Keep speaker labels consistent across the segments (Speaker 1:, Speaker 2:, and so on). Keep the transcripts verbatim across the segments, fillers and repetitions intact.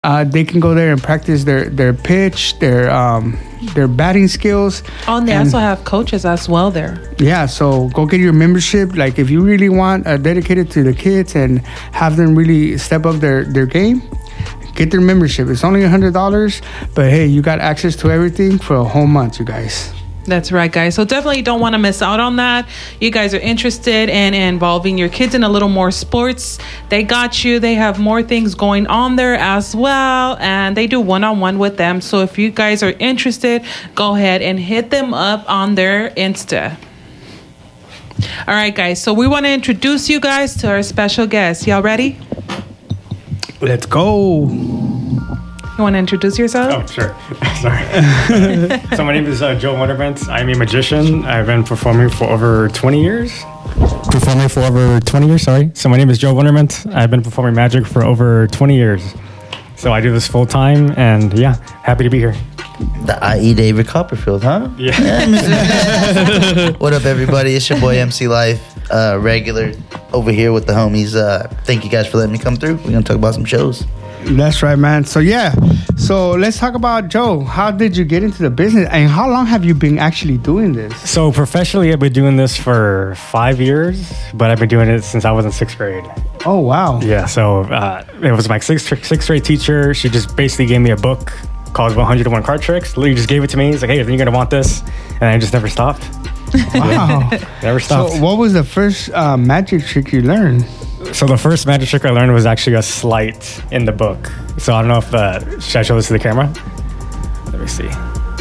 Speaker 1: Uh, they can go there and practice their, their pitch, their um, their batting skills.
Speaker 2: Oh, and they
Speaker 1: and,
Speaker 2: also have coaches as well there.
Speaker 1: Yeah, so go get your membership. Like if you really want uh, dedicated to the kids and have them really step up their, their game, get their membership. It's only one hundred dollars, but hey, you got access to everything for a whole month, you guys.
Speaker 2: That's right, guys. So definitely don't want to miss out on that. You guys are interested in involving your kids in a little more sports. They got you. They have more things going on there as well. And they do one-on-one with them. So if you guys are interested, go ahead and hit them up on their Insta. All right, guys. So we want to introduce you guys to our special guest. Y'all ready?
Speaker 1: Let's go.
Speaker 2: You want to introduce yourself?
Speaker 3: Oh, sure. Sorry. So my name is uh, Joe Wonderment. I'm a magician. I've been performing for over twenty years. Performing for over twenty years, sorry. So my name is Joe Wonderment. I've been performing magic for over twenty years. So I do this full time, and yeah, happy to be here.
Speaker 4: The I E David Copperfield, huh?
Speaker 3: Yeah.
Speaker 4: yeah what up, everybody? It's your boy M C Life, uh, regular over here with the homies. Uh, thank you guys for letting me come through. We're gonna talk about some shows.
Speaker 1: That's right, man. So yeah, so let's talk about Joe. How did you get into the business, and how long have you been actually doing this?
Speaker 3: So professionally, I've been doing this for five years, but I've been doing it since I was in sixth grade.
Speaker 1: Oh wow!
Speaker 3: Yeah. So uh, it was my sixth sixth grade teacher. She just basically gave me a book called one hundred one Card Tricks. Literally just gave it to me. He's like, hey, you're gonna want this, and I just never stopped.
Speaker 1: Wow.
Speaker 3: Never stopped.
Speaker 1: So what was the first uh, magic trick you learned?
Speaker 3: So the first magic trick I learned was actually a sleight in the book. So I don't know if, uh, should I show this to the camera? Let me see.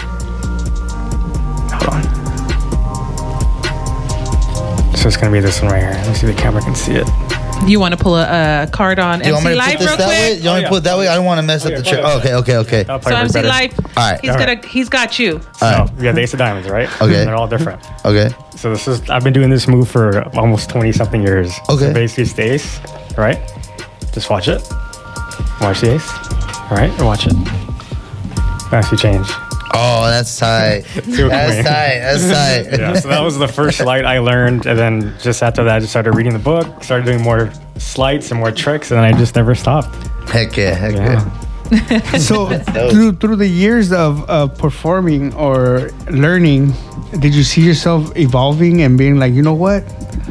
Speaker 3: Hold on. So it's going to be this one right here. Let me see if the camera can see it.
Speaker 2: You want to pull a, a card on
Speaker 4: Do you want
Speaker 2: M C
Speaker 4: me to
Speaker 2: Live
Speaker 4: put this
Speaker 2: real
Speaker 4: that
Speaker 2: quick?
Speaker 4: way? You want me
Speaker 3: Oh,
Speaker 4: to
Speaker 3: yeah.
Speaker 4: put it that way? I don't want to mess
Speaker 3: Oh,
Speaker 4: up
Speaker 3: yeah,
Speaker 4: the
Speaker 3: go
Speaker 4: trick.
Speaker 3: ahead.
Speaker 4: Oh, okay, okay, okay.
Speaker 3: That'll
Speaker 2: So
Speaker 3: probably
Speaker 2: M
Speaker 3: work
Speaker 2: C
Speaker 3: better.
Speaker 2: Live,
Speaker 4: All right.
Speaker 2: he's
Speaker 3: All
Speaker 2: gonna
Speaker 3: right.
Speaker 2: he's got you.
Speaker 3: So
Speaker 4: All right.
Speaker 3: we got the Ace of Diamonds, right?
Speaker 4: Okay.
Speaker 3: They're all different.
Speaker 4: Okay.
Speaker 3: So this is, I've been doing this move for almost twenty something years.
Speaker 4: Okay.
Speaker 3: So basically it's the Ace, right? Just watch it. Watch the Ace. All right, and watch it. Actually change.
Speaker 4: Oh, that's tight. That's
Speaker 3: See what I mean?
Speaker 4: tight. That's tight.
Speaker 3: Yeah, so that was the first sleight I learned, and then just after that, I just started reading the book, started doing more sleights and more tricks, and I just never stopped.
Speaker 4: Heck yeah, heck
Speaker 3: Yeah.
Speaker 4: yeah.
Speaker 1: So
Speaker 4: dope.
Speaker 1: through through the years of uh, performing or learning, did you see yourself evolving and being like, you know what,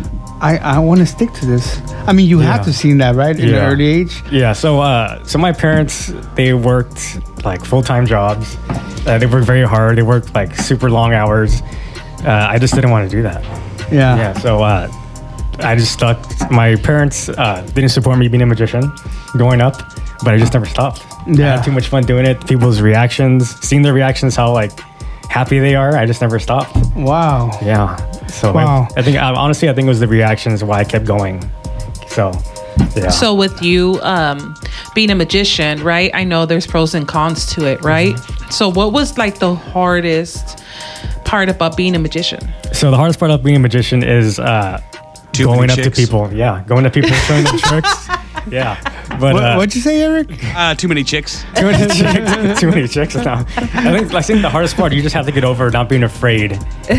Speaker 1: I, I want to stick to this? I mean, you
Speaker 3: Yeah.
Speaker 1: have to seen that, right, in the
Speaker 3: Yeah.
Speaker 1: early age.
Speaker 3: Yeah, so uh, so my parents, they worked like full-time jobs. Uh, they worked very hard. They worked like super long hours. Uh, I just didn't want to do that.
Speaker 1: Yeah.
Speaker 3: Yeah, so uh, I just stuck. My parents uh, didn't support me being a magician growing up, but I just never stopped. I
Speaker 1: Yeah.
Speaker 3: had too much fun doing it. People's reactions, seeing their reactions, how like happy they are. I just never stopped.
Speaker 1: Wow.
Speaker 3: Yeah. So
Speaker 1: Wow.
Speaker 3: I, I think I, honestly, I think it was the reactions why I kept going. So yeah.
Speaker 2: So with you um, being a magician, right? I know there's pros and cons to it, right?
Speaker 3: Mm-hmm.
Speaker 2: So what was like the hardest part about being a magician?
Speaker 3: So the hardest part of being a magician is uh,
Speaker 5: Too
Speaker 3: going
Speaker 5: many
Speaker 3: up
Speaker 5: chicks.
Speaker 3: to people. Yeah, going to people, showing them tricks. Yeah, but
Speaker 1: What,
Speaker 3: uh,
Speaker 1: what'd you say, Eric?
Speaker 5: Uh, too many chicks.
Speaker 3: too many chicks. Too many chicks. No. I think I think the hardest part, you just have to get over not being afraid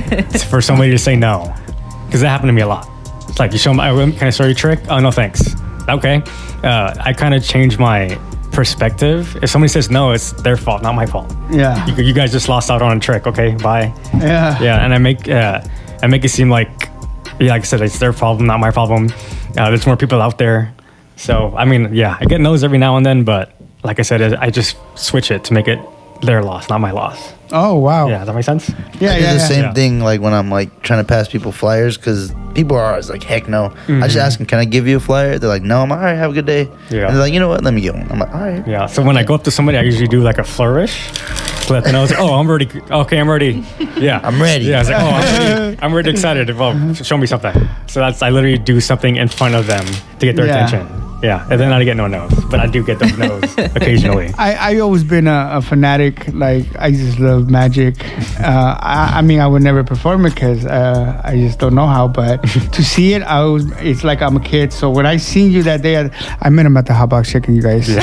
Speaker 3: for somebody to say no, because that happened to me a lot. It's like you show me, oh, can I show you a trick? Oh no, thanks. Okay. Uh, I kind of changed my perspective. If somebody says no, it's their fault, not my fault.
Speaker 1: Yeah.
Speaker 3: You, you guys just lost out on a trick. Okay, bye.
Speaker 1: Yeah.
Speaker 3: Yeah, and I make uh, I make it seem like, yeah, like I said, it's their problem, not my problem. Uh, there's more people out there, so I mean, yeah, I get no's every now and then, but like I said, I just switch it to make it their loss, not my loss.
Speaker 1: Oh wow.
Speaker 3: Yeah, does that make sense?
Speaker 1: Yeah.
Speaker 4: I do
Speaker 1: Yeah.
Speaker 4: the
Speaker 1: yeah.
Speaker 4: same
Speaker 3: Yeah.
Speaker 4: thing like when I'm like trying to pass people flyers because people are always like, heck no. I just ask them, can I give you a flyer? They're like, no. I'm like, all right, have a good day.
Speaker 3: Yeah.
Speaker 4: And they're like, you know what? Let me get one. I'm like, all right.
Speaker 3: Yeah. So when I go up to somebody, I usually do like a flourish to let them know. It's like, oh, I'm already okay. I'm already. Yeah.
Speaker 4: I'm ready.
Speaker 3: Yeah. It's like, oh, I'm ready. I'm already excited. Well, show me something. So that's I literally do something in front of them to get their
Speaker 1: Yeah.
Speaker 3: attention. Yeah, and then I get no no's, but I do get those no's occasionally.
Speaker 1: I, I always been a, a fanatic. Like I just love magic. Uh, I, I mean, I would never perform it because uh, I just don't know how. But to see it, I was. It's like I'm a kid. So when I seen you that day, I, I met him at the Hot Box Chicken. You guys. so,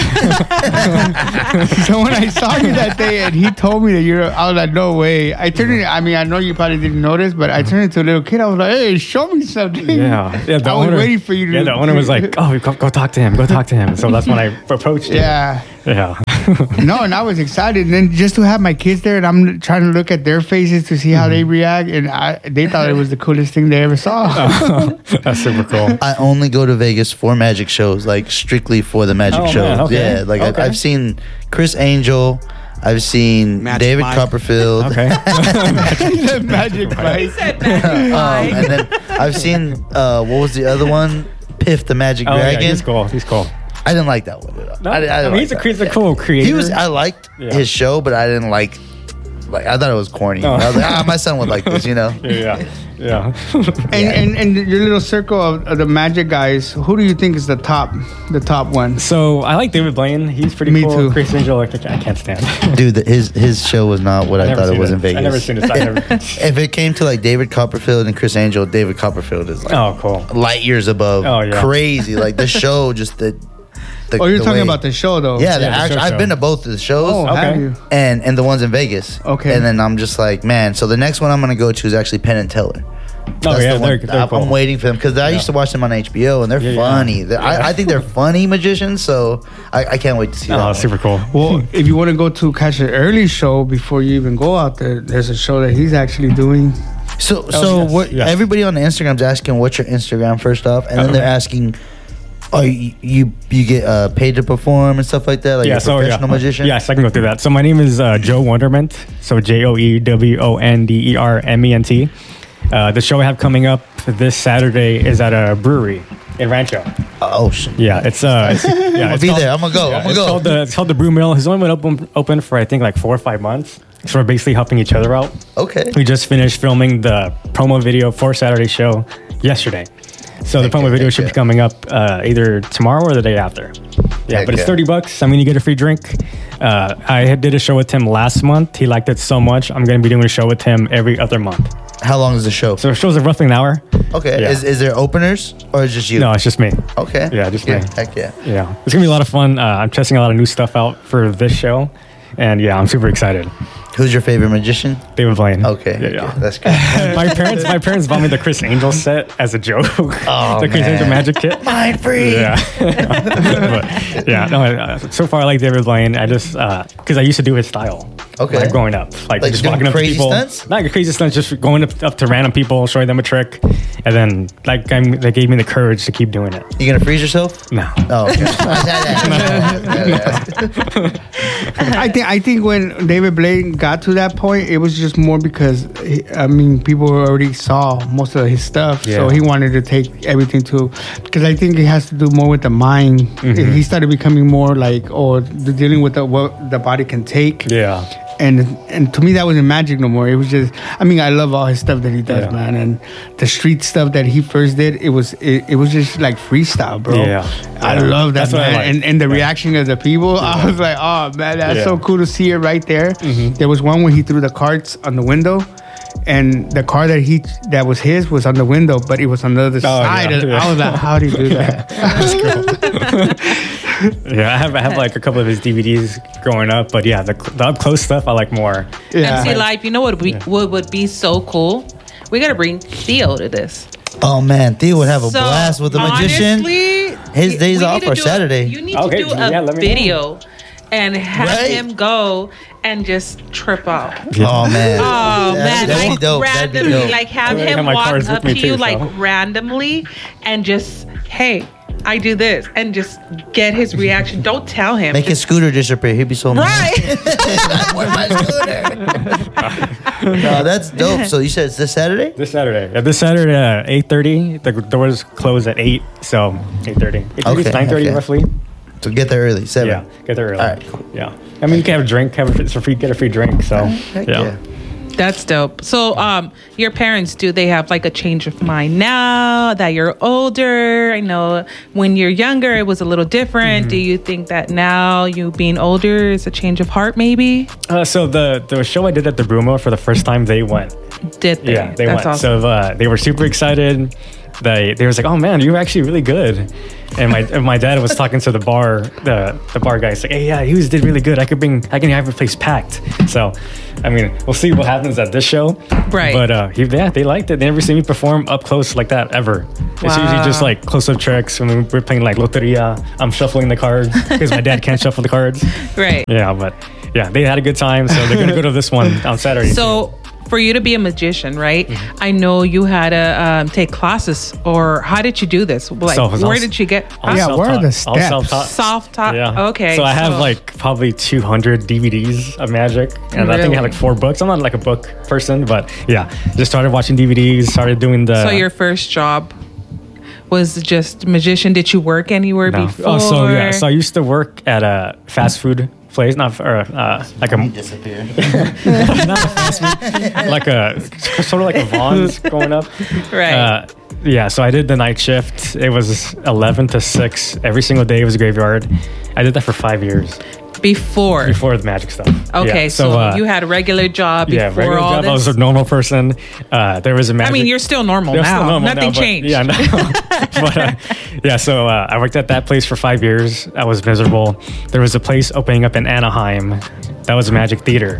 Speaker 1: so when I saw you that day and he told me that you're, I was like, no way. I turned it. I mean, I know you probably didn't notice, but I turned into a little kid. I was like, hey, show me something.
Speaker 3: Yeah, yeah. The
Speaker 1: I was
Speaker 3: owner,
Speaker 1: waiting for you to.
Speaker 3: Yeah, the owner was like, "Oh, go, go talk talk to him. Go talk to him. So that's when I approached you.
Speaker 1: Yeah.
Speaker 3: Yeah.
Speaker 1: No, and I was excited. And then just to have my kids there, and I'm trying to look at their faces to see how mm-hmm. they react, and I, they thought it was the coolest thing they ever saw.
Speaker 3: Oh, that's super cool.
Speaker 4: I only go to Vegas for magic shows, like strictly for the magic
Speaker 3: oh,
Speaker 4: shows.
Speaker 3: Man, okay.
Speaker 4: Yeah, like
Speaker 3: okay.
Speaker 4: I, I've seen Chris Angel. I've seen Magic David Mike. Copperfield.
Speaker 3: Okay.
Speaker 1: Magic Mike.
Speaker 2: He said Magic Mike.
Speaker 4: Um, and then I've seen, uh, what was the other one? Piff the Magic
Speaker 3: oh,
Speaker 4: Dragon.
Speaker 3: Yeah, he's cool. He's cool.
Speaker 4: I didn't like that one at all.
Speaker 3: No,
Speaker 4: I, I,
Speaker 3: I mean,
Speaker 4: like
Speaker 3: he's, a, he's a
Speaker 4: yeah.
Speaker 3: cool creator.
Speaker 4: He was. I liked
Speaker 3: yeah.
Speaker 4: his show, but I didn't like. Like I thought it was corny.
Speaker 3: Oh.
Speaker 4: I was like, ah, my son would like this, you know.
Speaker 3: Yeah, yeah.
Speaker 1: And, and and your little circle of, of the magic guys, who do you think is the top, the top one?
Speaker 3: So I like David Blaine. He's pretty
Speaker 1: Me
Speaker 3: cool.
Speaker 1: too.
Speaker 3: Chris Angel, like, I can't stand.
Speaker 4: Dude, the, his his show was not what I, I thought it was
Speaker 3: it.
Speaker 4: in Vegas.
Speaker 3: I never seen it. I never.
Speaker 4: If it came to like David Copperfield and Chris Angel, David Copperfield is like
Speaker 3: oh, cool.
Speaker 4: light years above.
Speaker 3: Oh, yeah.
Speaker 4: Crazy. Like the show, just the. the
Speaker 1: oh, you're
Speaker 4: the
Speaker 1: talking
Speaker 4: way,
Speaker 1: about the show though.
Speaker 4: Yeah, the
Speaker 3: Yeah, the
Speaker 4: actual,
Speaker 3: show
Speaker 4: I've
Speaker 3: show.
Speaker 4: been to both of the shows.
Speaker 1: Oh,
Speaker 3: Okay.
Speaker 1: have you?
Speaker 4: and and the ones in Vegas.
Speaker 1: Okay.
Speaker 4: And then I'm just like, man. So the next one I'm gonna go to is actually Penn and Teller.
Speaker 3: Oh
Speaker 4: That's
Speaker 3: yeah,
Speaker 4: the
Speaker 3: they're,
Speaker 4: one.
Speaker 3: they're
Speaker 4: I'm,
Speaker 3: cool.
Speaker 4: I'm waiting for them because I
Speaker 3: Yeah.
Speaker 4: used to watch them on H B O and they're
Speaker 3: Yeah, yeah.
Speaker 4: funny. They're,
Speaker 3: Yeah.
Speaker 4: I, I think they're funny magicians, so I, I can't wait to see
Speaker 3: Oh,
Speaker 4: that.
Speaker 3: super cool.
Speaker 1: Well, if you want to go to catch an early show before you even go out there, there's a show that he's actually doing.
Speaker 4: So so
Speaker 3: yes,
Speaker 4: what?
Speaker 3: yes.
Speaker 4: Everybody on the Instagram's asking what's your Instagram first off, and then
Speaker 3: Uh-oh.
Speaker 4: they're asking, oh you you, you get uh, paid to perform and stuff like that, like
Speaker 3: yeah,
Speaker 4: you're a
Speaker 3: so
Speaker 4: professional
Speaker 3: yeah.
Speaker 4: magician.
Speaker 3: Yes, I can go through that. So my name is uh, Joe Wonderment. So J O E W O N D E R M E N T. Uh, the show I have coming up this Saturday is at a brewery in Rancho.
Speaker 4: Oh shit.
Speaker 3: Yeah, it's uh, it's, yeah,
Speaker 4: I'm gonna
Speaker 3: it's
Speaker 4: be
Speaker 3: called-
Speaker 4: there. I'm gonna go.
Speaker 3: yeah,
Speaker 4: I'm gonna
Speaker 3: it's
Speaker 4: go.
Speaker 3: Called the, it's called the Brew Mill. It's only been open open for I think like four or five months. So we're basically helping each other out.
Speaker 4: Okay.
Speaker 3: We just finished filming the promo video for Saturday's show yesterday. So the
Speaker 4: Heck
Speaker 3: promo
Speaker 4: yeah,
Speaker 3: video
Speaker 4: heck
Speaker 3: should
Speaker 4: yeah.
Speaker 3: be coming up uh, either tomorrow or the day after. Yeah,
Speaker 4: Heck
Speaker 3: but it's
Speaker 4: yeah.
Speaker 3: thirty bucks. I mean, you get a free drink. Uh, I had did a show with him last month. He liked it so much. I'm going to be doing a show with him every other month.
Speaker 4: How long is the show?
Speaker 3: So the show's roughly an hour.
Speaker 4: Okay.
Speaker 3: Yeah.
Speaker 4: Is is there openers or is it just you?
Speaker 3: No, it's just me.
Speaker 4: Okay.
Speaker 3: Yeah, just
Speaker 4: yeah.
Speaker 3: me.
Speaker 4: Heck yeah.
Speaker 3: Yeah, it's going to be a lot of fun. Uh, I'm testing a lot of new stuff out for this show. And yeah, I'm super excited.
Speaker 4: Who's your favorite magician?
Speaker 3: David Blaine.
Speaker 4: Okay.
Speaker 3: Yeah,
Speaker 4: okay,
Speaker 3: yeah.
Speaker 4: That's good.
Speaker 3: my parents, my parents bought me the Chris Angel set as a joke.
Speaker 4: Oh,
Speaker 3: the Chris
Speaker 4: man.
Speaker 3: Angel magic kit.
Speaker 4: Mind free.
Speaker 3: Yeah. But, yeah. No. Uh, so far, I like David Blaine. I just because I used to do his style.
Speaker 4: Okay.
Speaker 3: Like growing up, like,
Speaker 4: Like
Speaker 3: just
Speaker 4: doing
Speaker 3: walking up to
Speaker 4: crazy
Speaker 3: people.
Speaker 4: stunts?
Speaker 3: Not crazy stunts, just going up, up to random people, showing them a trick, and then like I'm, they gave me the courage to keep doing it.
Speaker 4: You gonna freeze yourself?
Speaker 3: No.
Speaker 4: Oh. Okay.
Speaker 1: I think I think when David Blaine got to that point, it was just more because he, I mean people already saw most of his stuff, so
Speaker 3: Yeah.
Speaker 1: he wanted to take everything to. Because I think it has to do more with the mind.
Speaker 3: Mm-hmm.
Speaker 1: He started becoming more like, or the dealing with the, what the body can take.
Speaker 3: Yeah.
Speaker 1: And and to me that wasn't magic no more. It was just, I mean, I love all his stuff that he does,
Speaker 3: Yeah.
Speaker 1: man. And the street stuff that he first did, it was it, it was just like freestyle, bro.
Speaker 3: Yeah.
Speaker 1: I
Speaker 3: Yeah.
Speaker 1: love that,
Speaker 3: That's what I
Speaker 1: man.
Speaker 3: like.
Speaker 1: And and the
Speaker 3: Yeah.
Speaker 1: reaction of the people, I was like, oh man, that's
Speaker 3: Yeah.
Speaker 1: so cool to see it right there.
Speaker 3: Mm-hmm.
Speaker 1: There was one where he threw the carts on the window. And the car that he that was his was on the window, but it was on the other side.
Speaker 3: yeah.
Speaker 1: of-
Speaker 3: Yeah.
Speaker 1: I was like, "How do you do that?"
Speaker 3: That's cool. Yeah, I have I have like a couple of his D V Ds growing up, but yeah, the, the up close stuff I like more.
Speaker 1: Yeah.
Speaker 2: M C Life, you know what would be, what would be so cool? We gotta bring Theo to this.
Speaker 4: Oh man, Theo would have a
Speaker 2: So,
Speaker 4: blast with the magician.
Speaker 2: honestly,
Speaker 4: His
Speaker 2: we-
Speaker 4: days
Speaker 2: we
Speaker 4: off
Speaker 2: need to
Speaker 4: are
Speaker 2: do a-
Speaker 4: Saturday.
Speaker 2: You need
Speaker 3: Okay,
Speaker 2: to do
Speaker 3: yeah,
Speaker 2: a
Speaker 3: let me know.
Speaker 2: video and have
Speaker 4: Right?
Speaker 2: him go and just trip out.
Speaker 4: Oh man.
Speaker 2: Oh
Speaker 4: Yeah,
Speaker 2: man,
Speaker 4: that'd be
Speaker 2: like
Speaker 4: dope. That'd be
Speaker 2: randomly,
Speaker 4: dope.
Speaker 2: like have
Speaker 3: I have
Speaker 2: him
Speaker 3: my
Speaker 2: walk
Speaker 3: cars with
Speaker 2: up
Speaker 3: me
Speaker 2: to
Speaker 3: too,
Speaker 2: you
Speaker 3: so.
Speaker 2: like randomly and just, hey, I do this, and just get his reaction. Don't tell him.
Speaker 4: Make his scooter disappear. He'd be so mad.
Speaker 2: right.
Speaker 4: Where's my scooter? No, that's dope. So you said it's this Saturday?
Speaker 3: This Saturday. Yeah, this Saturday at eight thirty. The doors close at eight, so eight thirty. eight thirty
Speaker 4: Okay,
Speaker 3: to nine thirty
Speaker 4: okay.
Speaker 3: roughly.
Speaker 4: So get there early. Seven.
Speaker 3: Yeah, get there early.
Speaker 4: All right, cool.
Speaker 3: Yeah, I mean you can have a drink, have a, it's a free, get a free drink. So
Speaker 4: Heck
Speaker 3: yeah.
Speaker 4: yeah.
Speaker 2: That's dope. So, um, your parents, do they have like a change of mind now that you're older? I know when you're younger, it was a little different.
Speaker 3: Mm-hmm.
Speaker 2: Do you think that now you being older is a change of heart? Maybe
Speaker 3: Uh, so the the show I did at the Brumo for the first time, they went.
Speaker 2: did they?
Speaker 3: Yeah, they
Speaker 2: That's
Speaker 3: went.
Speaker 2: awesome.
Speaker 3: So uh, they were super excited. they they was like, oh man, you're actually really good. And my and my dad was talking to the bar the the bar guy. He's like, hey, yeah, he was did really good. I could bring I can have your place packed. So, I mean, we'll see what happens at this show.
Speaker 2: Right.
Speaker 3: But uh, he, yeah, they liked it. They never seen me perform up close like that ever. It's
Speaker 2: Wow.
Speaker 3: usually just like close up tricks. When we're playing like loteria, I'm shuffling the cards because my dad can't shuffle the cards.
Speaker 2: Right.
Speaker 3: Yeah, but yeah, they had a good time. So they're gonna go to this one on Saturday.
Speaker 2: So for you to be a magician, right?
Speaker 3: Mm-hmm.
Speaker 2: I know you had to um, take classes, or how did you do this? Like,
Speaker 3: So, it's all-
Speaker 2: where did you get?
Speaker 3: all
Speaker 1: Yeah, what are the
Speaker 3: self-taught. All
Speaker 1: steps?
Speaker 3: self-taught.
Speaker 2: Soft top.
Speaker 3: Yeah.
Speaker 2: Okay.
Speaker 3: So I have like probably two hundred D V Ds of magic, and I think I have like four books. I'm not like a book person, but yeah, just started watching D V Ds, started doing the.
Speaker 2: So your first job was just magician. Did you work anywhere
Speaker 3: No.
Speaker 2: before?
Speaker 3: Oh, so yeah. So I used to work at a fast food place, not or uh, like
Speaker 4: He
Speaker 3: a
Speaker 4: disappeared.
Speaker 3: not a fast food, like a sort of like a Vons going up.
Speaker 2: Right.
Speaker 3: Uh, yeah, so I did the night shift. It was eleven to six every single day. It was a graveyard. I did that for five years
Speaker 2: before.
Speaker 3: before the magic stuff.
Speaker 2: Okay,
Speaker 3: Yeah,
Speaker 2: so,
Speaker 3: uh,
Speaker 2: you had a regular job before
Speaker 3: yeah, regular
Speaker 2: all
Speaker 3: job.
Speaker 2: this.
Speaker 3: I was a normal person. Uh, there was a magic.
Speaker 2: I mean, you're still normal
Speaker 3: They're
Speaker 2: now.
Speaker 3: still normal
Speaker 2: Nothing
Speaker 3: now, but-
Speaker 2: changed.
Speaker 3: Yeah, no. but uh, yeah, so uh, I worked at that place for five years. I was miserable. There was a place opening up in Anaheim that was a magic theater.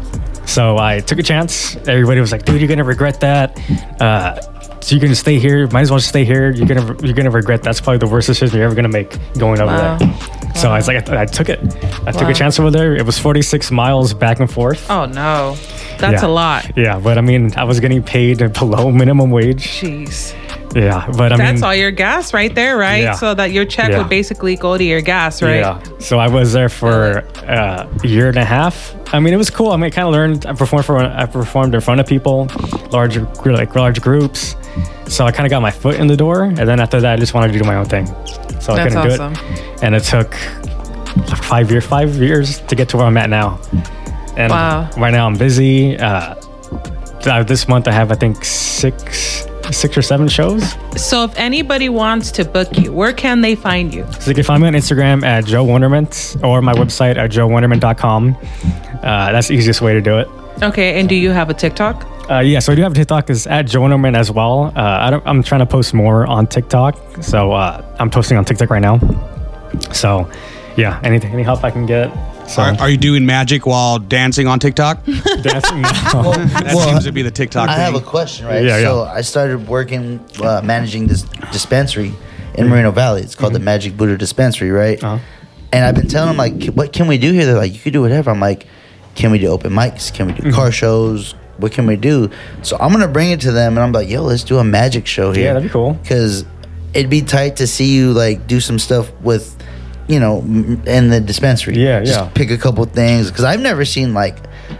Speaker 3: So I took a chance. Everybody was like, "Dude, you're gonna regret that. Uh, so you're gonna stay here. Might as well stay here. You're gonna you're gonna regret. That's probably the worst decision you're ever gonna make going over
Speaker 2: Wow.
Speaker 3: there." So I was like, I, I took it. I took
Speaker 2: Wow.
Speaker 3: a chance over there. It was forty-six miles back and forth.
Speaker 2: Oh no, that's
Speaker 3: Yeah.
Speaker 2: a lot.
Speaker 3: Yeah, but I mean, I was getting paid below minimum wage.
Speaker 2: Jeez.
Speaker 3: Yeah, but I
Speaker 2: That's
Speaker 3: mean,
Speaker 2: all your gas right there, right?
Speaker 3: Yeah.
Speaker 2: So that your check
Speaker 3: Yeah.
Speaker 2: would basically go to your gas, right?
Speaker 3: yeah. So I was there for uh, a year and a half. I mean, it was cool. I mean, I kind of learned. I performed for. I performed in front of people, large like large groups. So I kind of got my foot in the door, and then after that, I just wanted to do my own thing. So I
Speaker 2: That's
Speaker 3: couldn't
Speaker 2: awesome.
Speaker 3: do it, and it took like five years, five years to get to where I'm at now. And
Speaker 2: Wow.
Speaker 3: right now, I'm busy. Uh, uh, this month, I have I think six, six or seven shows.
Speaker 2: So if anybody wants to book you, where can they find you?
Speaker 3: So you can find me on Instagram at Joe Wonderment or my website at joe wonderment dot com. Uh, that's the easiest way to do it.
Speaker 2: Okay, and do you have a TikTok?
Speaker 3: Uh, yeah, so I do have a TikTok is at Joe Wonderment as well. Uh, I don't, I'm trying to post more on TikTok, so uh, I'm posting on TikTok right now. So, yeah, anything, any help I can get. So
Speaker 5: Are, are you doing magic while dancing on TikTok?
Speaker 3: dancing now.
Speaker 5: That
Speaker 4: Well,
Speaker 5: seems to be the TikTok
Speaker 4: I
Speaker 5: thing.
Speaker 4: have a question, right?
Speaker 3: Yeah, yeah.
Speaker 4: So I started working, uh, managing this dispensary in Moreno Valley. It's called the Magic Buddha Dispensary, right?
Speaker 3: Uh-huh.
Speaker 4: And I've been telling them, like, what can we do here? They're like, you can do whatever. I'm like, can we do open mics? Can we do car shows? What can we do? So I'm going to bring it to them, and I'm like, yo, let's do a magic show here.
Speaker 3: Yeah, that'd be cool.
Speaker 4: Because it'd be tight to see you, like, do some stuff with, you know, m- in the dispensary.
Speaker 3: Yeah,
Speaker 4: Just
Speaker 3: yeah.
Speaker 4: pick a couple things. Because I've never seen, like,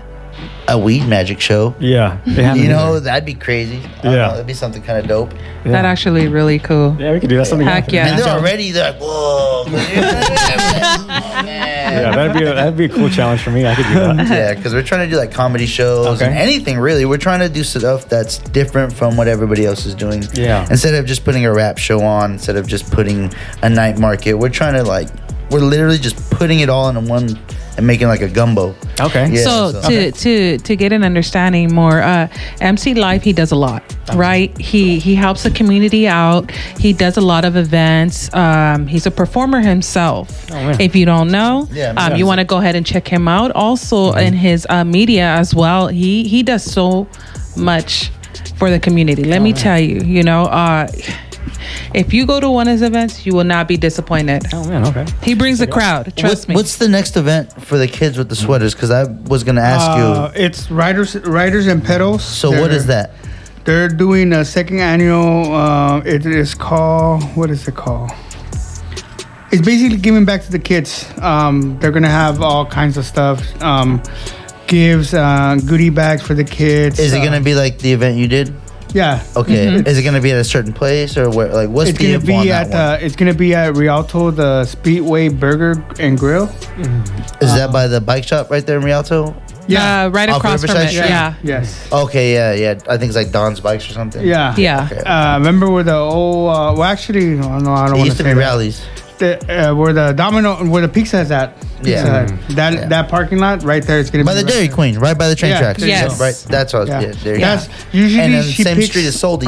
Speaker 4: a weed magic show.
Speaker 3: Yeah, they haven't
Speaker 4: You know,
Speaker 3: either.
Speaker 4: that'd be crazy. I don't
Speaker 3: Yeah.
Speaker 4: know, that'd be something kind of dope.
Speaker 3: Yeah.
Speaker 2: That actually really cool.
Speaker 3: Yeah, we could do that. Something.
Speaker 2: Heck yeah.
Speaker 4: And they're already they're like, whoa. oh, man.
Speaker 3: Yeah, that'd be a, that'd be a cool challenge for me. I could do that.
Speaker 4: Yeah, because we're trying to do like comedy shows
Speaker 3: Okay.
Speaker 4: and anything really. We're trying to do stuff that's different from what everybody else is doing.
Speaker 3: Yeah.
Speaker 4: Instead of just putting a rap show on, instead of just putting a night market, we're trying to like, we're literally just putting it all in one and making like a gumbo.
Speaker 3: Okay.
Speaker 4: Yeah,
Speaker 2: so
Speaker 4: so-
Speaker 2: to to to get an understanding more, uh, M C Live, he does a lot, right? He he helps the community out. He does a lot of events. Um, he's a performer himself.
Speaker 3: Oh, man.
Speaker 2: If you don't know,
Speaker 4: Yeah,
Speaker 2: um,
Speaker 4: yeah.
Speaker 2: you want to go ahead and check him out. Also
Speaker 3: Mm-hmm.
Speaker 2: in his uh, media as well. He he does so much for the community. Let
Speaker 3: Oh,
Speaker 2: me tell you, you know. Uh, if you go to one of his events, you will not be disappointed.
Speaker 3: Oh man. Okay.
Speaker 2: He brings a crowd. Trust
Speaker 4: What-
Speaker 2: me.
Speaker 4: What's the next event for the kids with the sweaters? Because I was going to ask
Speaker 1: Uh,
Speaker 4: you.
Speaker 1: it's Riders, Riders and Pedals.
Speaker 4: So what
Speaker 1: They're-
Speaker 4: is that?
Speaker 1: They're doing a second annual. Uh, it is called. What is it called? It's basically giving back to the kids. Um, they're gonna have all kinds of stuff. Um, gives uh, goodie bags for the kids.
Speaker 4: Is it
Speaker 1: uh,
Speaker 4: going to be like the event you did?
Speaker 1: Yeah.
Speaker 4: Okay. Is it going to be at a certain place or where? Like, what's
Speaker 1: It's
Speaker 4: the
Speaker 1: gonna
Speaker 4: info on
Speaker 1: be
Speaker 4: that
Speaker 1: at
Speaker 4: one?
Speaker 1: the. It's gonna be at Rialto, the Speedway Burger and Grill.
Speaker 4: Is that by the bike shop right there in Rialto?
Speaker 2: uh, right
Speaker 4: Off
Speaker 2: across from
Speaker 4: Riverside
Speaker 2: it.
Speaker 4: Street?
Speaker 2: Yeah.
Speaker 1: Yes.
Speaker 4: Okay, yeah, yeah. I think it's like Don's Bikes or something.
Speaker 1: Yeah.
Speaker 2: Yeah.
Speaker 4: Okay.
Speaker 1: Uh, remember where the old? Uh, well, actually, no, no I don't
Speaker 4: It
Speaker 1: want
Speaker 4: used to
Speaker 1: say
Speaker 4: be
Speaker 1: that.
Speaker 4: rallies.
Speaker 1: The, uh, where the Domino, where the pizza is at. Pizza
Speaker 4: Yeah.
Speaker 1: Hut. That
Speaker 4: Yeah.
Speaker 1: that parking lot right there. It's gonna
Speaker 4: By
Speaker 1: be
Speaker 4: the
Speaker 1: right
Speaker 4: Dairy
Speaker 1: there.
Speaker 4: Queen, right by the train
Speaker 1: Yeah,
Speaker 4: tracks.
Speaker 1: there you
Speaker 2: Yes.
Speaker 4: Right. That's what I was,
Speaker 1: Yeah.
Speaker 4: yeah. there you
Speaker 1: That's
Speaker 4: go.
Speaker 1: usually
Speaker 4: And then the
Speaker 1: she
Speaker 4: same
Speaker 1: picks,
Speaker 4: street as Soldy's.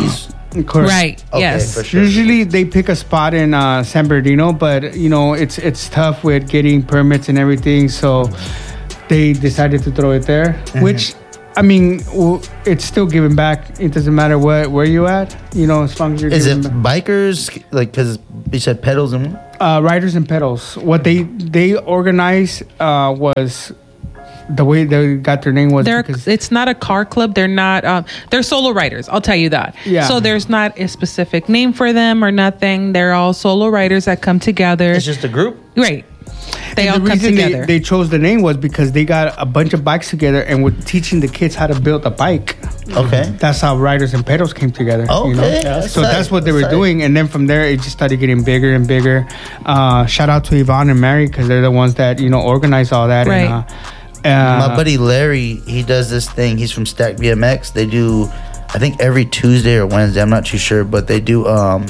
Speaker 1: Correct.
Speaker 2: Right.
Speaker 4: Okay,
Speaker 2: yes.
Speaker 4: for sure.
Speaker 1: Usually they pick a spot in uh, San Bernardino, but you know it's it's tough with getting permits and everything, so they decided to throw it there.
Speaker 4: Mm-hmm.
Speaker 1: Which, I mean, w- it's still giving back. It doesn't matter what where you at, you know, as long as you're
Speaker 4: Is it
Speaker 1: giving back.
Speaker 4: bikers? Like, because you said pedals and
Speaker 1: Uh, Riders and Pedals. What they they organized uh, was the way they got their name was
Speaker 2: They're,
Speaker 1: because
Speaker 2: it's not a car club. They're not. Um, they're solo riders. I'll tell you that.
Speaker 1: Yeah.
Speaker 2: So there's not a specific name for them or nothing. They're all solo riders that come together.
Speaker 4: it's just a group.
Speaker 2: Right. They
Speaker 1: And
Speaker 2: all
Speaker 1: the
Speaker 2: come
Speaker 1: reason
Speaker 2: together.
Speaker 1: They, they chose the name was because they got a bunch of bikes together and were teaching the kids how to build a bike.
Speaker 4: Okay.
Speaker 1: That's how Riders and Pedals came together.
Speaker 4: Okay,
Speaker 1: You know?
Speaker 4: that's
Speaker 1: So
Speaker 4: tight,
Speaker 1: that's what they were
Speaker 4: that's tight.
Speaker 1: doing. And then from there, it just started getting bigger and bigger. Uh, shout out to Yvonne and Mary because they're the ones that, you know, organize all that.
Speaker 2: Right.
Speaker 1: And, uh, uh,
Speaker 4: My buddy Larry, he does this thing. He's from Stack B M X. They do, I think every Tuesday or Wednesday. I'm not too sure, but they do um,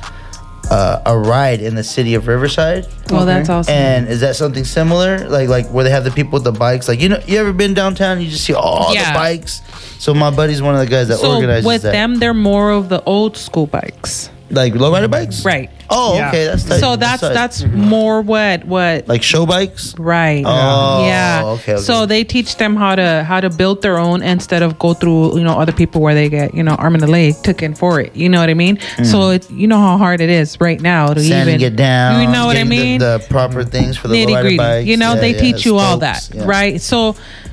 Speaker 4: uh, a ride in the city of Riverside.
Speaker 2: well, that's
Speaker 1: Okay.
Speaker 2: awesome.
Speaker 4: And is that something similar? Like like where they have the people with the bikes? Like you know, you ever been downtown? You just see all
Speaker 2: Yeah.
Speaker 4: the bikes. So my buddy's one of the guys that
Speaker 2: so
Speaker 4: organizes
Speaker 2: with
Speaker 4: that.
Speaker 2: them, they're more of the old school bikes.
Speaker 4: Like lowrider bikes.
Speaker 2: Right.
Speaker 4: Oh,
Speaker 1: Yeah.
Speaker 4: okay. That's tight.
Speaker 2: So that's
Speaker 4: tight.
Speaker 2: that's more what what
Speaker 4: like show bikes.
Speaker 2: right.
Speaker 4: Oh,
Speaker 2: yeah.
Speaker 4: okay, okay.
Speaker 2: So they teach them how to how to build their own instead of go through, you know, other people where they get, you know, arm and a leg taken for it. You know what I mean? So it's, you know how hard it is right now to
Speaker 4: Sanding
Speaker 2: even
Speaker 4: it down.
Speaker 2: You know what I
Speaker 4: getting the-
Speaker 2: mean?
Speaker 4: The, proper things for the
Speaker 2: Nitty
Speaker 4: lowrider
Speaker 2: gritty.
Speaker 4: bikes.
Speaker 2: You know,
Speaker 4: Yeah,
Speaker 2: they
Speaker 4: yeah,
Speaker 2: teach you all
Speaker 4: spokes,
Speaker 2: that,
Speaker 4: yeah.
Speaker 2: right? So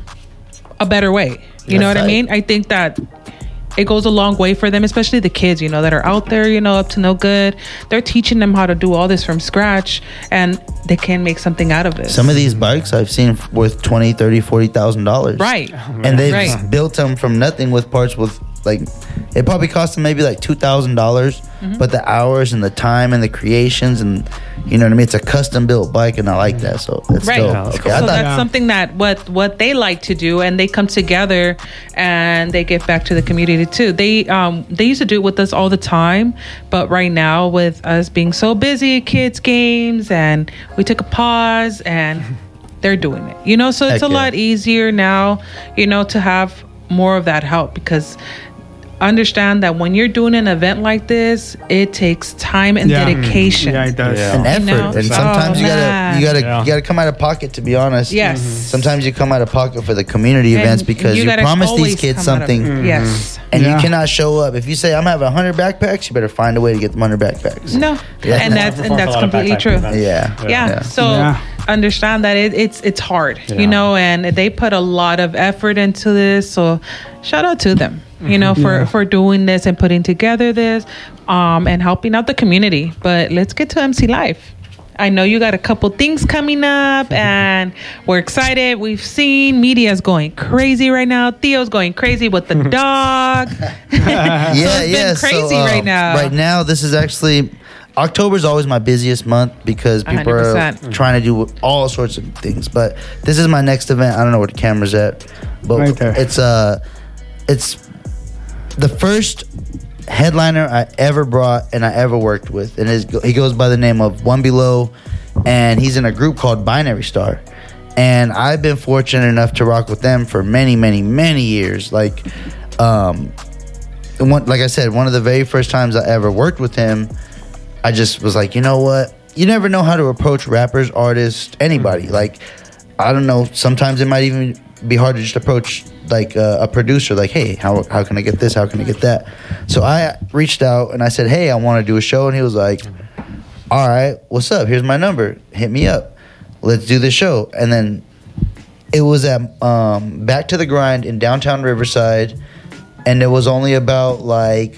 Speaker 2: a better way. You know
Speaker 4: That's
Speaker 2: what I
Speaker 4: right.
Speaker 2: mean? I think that it goes a long way for them, especially the kids, you know, that are out there, you know, up to no good. They're teaching them how to do all this from scratch and they can make something out of it.
Speaker 4: Some of these bikes I've seen worth twenty, thirty, forty thousand dollars.
Speaker 2: Right.
Speaker 4: And they've
Speaker 2: Right.
Speaker 4: built them from nothing with parts with like it probably cost them maybe like two thousand dollars,
Speaker 2: Mm-hmm.
Speaker 4: but the hours and the time and the creations and you know what I mean. It's a custom built bike, and I like that. So that's
Speaker 2: Right.
Speaker 4: dope.
Speaker 3: Yeah, that's
Speaker 4: Okay,
Speaker 3: cool.
Speaker 4: I
Speaker 2: So
Speaker 4: thought
Speaker 2: that's
Speaker 1: Yeah.
Speaker 2: something that what what they like to do, and they come together and they give back to the community too. They um they used to do it with us all the time, but right now with us being so busy, kids games, and we took a pause and they're doing it. You know, so it's
Speaker 4: Heck
Speaker 2: a
Speaker 4: yeah.
Speaker 2: lot easier now, you know, to have more of that help because understand that when you're doing an event like this, it takes time and
Speaker 1: Yeah.
Speaker 2: dedication.
Speaker 1: Yeah, it does.
Speaker 3: Yeah.
Speaker 4: an effort,
Speaker 2: know?
Speaker 4: and sometimes
Speaker 2: Oh,
Speaker 4: you gotta
Speaker 2: man.
Speaker 4: you gotta
Speaker 3: Yeah.
Speaker 4: you gotta come out of pocket. To be honest,
Speaker 2: Yes.
Speaker 4: Sometimes you come out of pocket for the community
Speaker 2: And
Speaker 4: events because you,
Speaker 2: gotta
Speaker 4: promise these
Speaker 2: always
Speaker 4: kids
Speaker 2: come out of-
Speaker 4: something.
Speaker 2: Yes.
Speaker 4: And
Speaker 1: Yeah.
Speaker 4: you cannot show up. If you say I'm having one hundred backpacks, you better find a way to get them one hundred backpacks.
Speaker 2: No.
Speaker 4: Yeah.
Speaker 2: And that's and
Speaker 3: Performed a
Speaker 2: that's
Speaker 3: lot of
Speaker 2: completely
Speaker 3: backpack
Speaker 2: true.
Speaker 3: events.
Speaker 4: Yeah.
Speaker 2: Yeah.
Speaker 4: Yeah.
Speaker 2: So
Speaker 1: Yeah.
Speaker 2: understand that it, it's it's hard,
Speaker 3: Yeah.
Speaker 2: you know, and they put a lot of effort into this. So shout out to them, you know, for
Speaker 1: Yeah.
Speaker 2: for doing this and putting together this, um, and helping out the community. But let's get to M C Live. I know you got a couple things coming up, and we're excited. We've seen media's going crazy right now. Theo's going crazy with the dog.
Speaker 4: yeah,
Speaker 2: it's been
Speaker 4: yeah.
Speaker 2: crazy
Speaker 4: so,
Speaker 2: right
Speaker 4: um,
Speaker 2: now.
Speaker 4: Right now, this is actually October is always my busiest month because people
Speaker 2: one hundred
Speaker 4: are
Speaker 2: percent.
Speaker 4: trying to do all sorts of things. But this is my next event. I don't know where the camera's at, but
Speaker 1: Right there.
Speaker 4: it's uh, it's the first headliner I ever brought and I ever worked with, and his, he goes by the name of One Below, and he's in a group called Binary Star. And I've been fortunate enough to rock with them for many, many, many years. Like, um, one, like I said, one of the very first times I ever worked with him, I just was like, you know what? You never know how to approach rappers, artists, anybody. Like, I don't know. Sometimes it might even be hard to just approach like uh, a producer. Like, hey, how how can I get this? How can I get that? So I reached out and I said, hey, I want to do a show. And he was like, all right, what's up? Here's my number. Hit me up. Let's do the show. And then it was at um, Back to the Grind in downtown Riverside, and there was only about like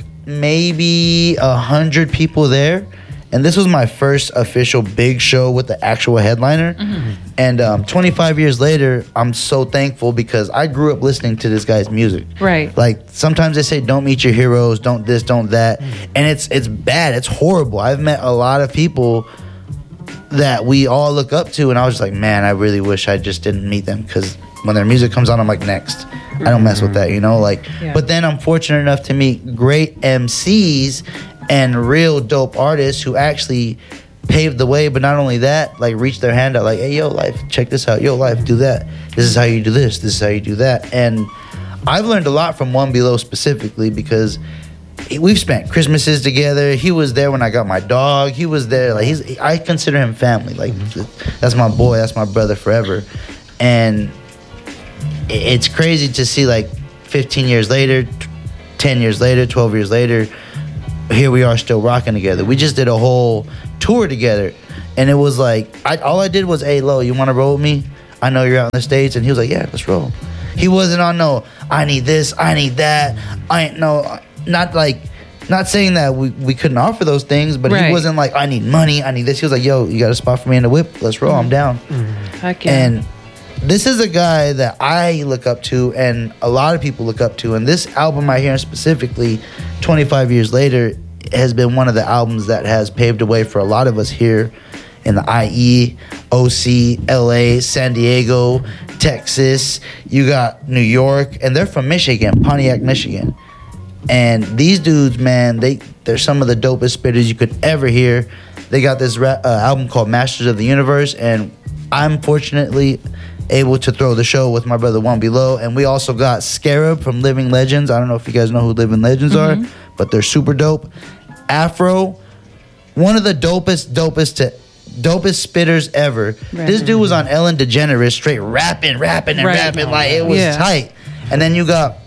Speaker 4: maybe a hundred people there. And this was my first official big show with the actual headliner.
Speaker 2: Mm-hmm.
Speaker 4: And um, twenty-five years later, I'm so thankful because I grew up listening to this guy's music.
Speaker 2: Right.
Speaker 4: Like sometimes they say, "Don't meet your heroes," "Don't this," "Don't that," and it's it's bad. It's horrible. I've met a lot of people that we all look up to, and I was just like, man, I really wish I just didn't meet them because when their music comes on, I'm like, next. I don't mess with that, you know. Like,
Speaker 2: Yeah.
Speaker 4: but then I'm fortunate enough to meet great M Cs and real dope artists who actually paved the way. But not only that, like reach their hand out, like, hey, yo, life, check this out. Yo, life, do that. This is how you do this. This is how you do that. And I've learned a lot from One Below specifically because we've spent Christmases together. He was there when I got my dog. He was there. Like he's, I consider him family. Like that's my boy. That's my brother forever. And it's crazy to see like fifteen years later, ten years later, twelve years later, here we are still rocking together. We just did a whole tour together. And it was like, I, all I did was, hey, Lo, you want to roll with me? I know you're out in the States. And he was like, yeah, let's roll. He wasn't on no, I need this, I need that. I ain't no, not like, not saying that we, we couldn't offer those things, but
Speaker 2: Right.
Speaker 4: he wasn't like, I need money, I need this. He was like, yo, you got a spot for me in the whip? Let's roll, I'm down.
Speaker 2: Heck yeah.
Speaker 4: And this is a guy that I look up to and a lot of people look up to. And this album right here specifically, twenty-five years later, has been one of the albums that has paved the way for a lot of us here in the I E, O C, L A, San Diego, Texas. You got New York, and they're from Michigan, Pontiac, Michigan. And these dudes, man, they they're some of the dopest spitters you could ever hear. They got this rap, uh, album called Masters of the Universe, and I'm fortunately able to throw the show with my brother One Below. And we also got Scarab from Living Legends. I don't know if you guys know who Living Legends
Speaker 2: Mm-hmm.
Speaker 4: are, but they're super dope. Afro, one of the dopest, dopest to dopest spitters ever.
Speaker 2: Right.
Speaker 4: This dude was on Ellen DeGeneres, straight rapping, rapping, and
Speaker 2: Right.
Speaker 4: rapping like it was
Speaker 2: Yeah.
Speaker 4: tight. And then you got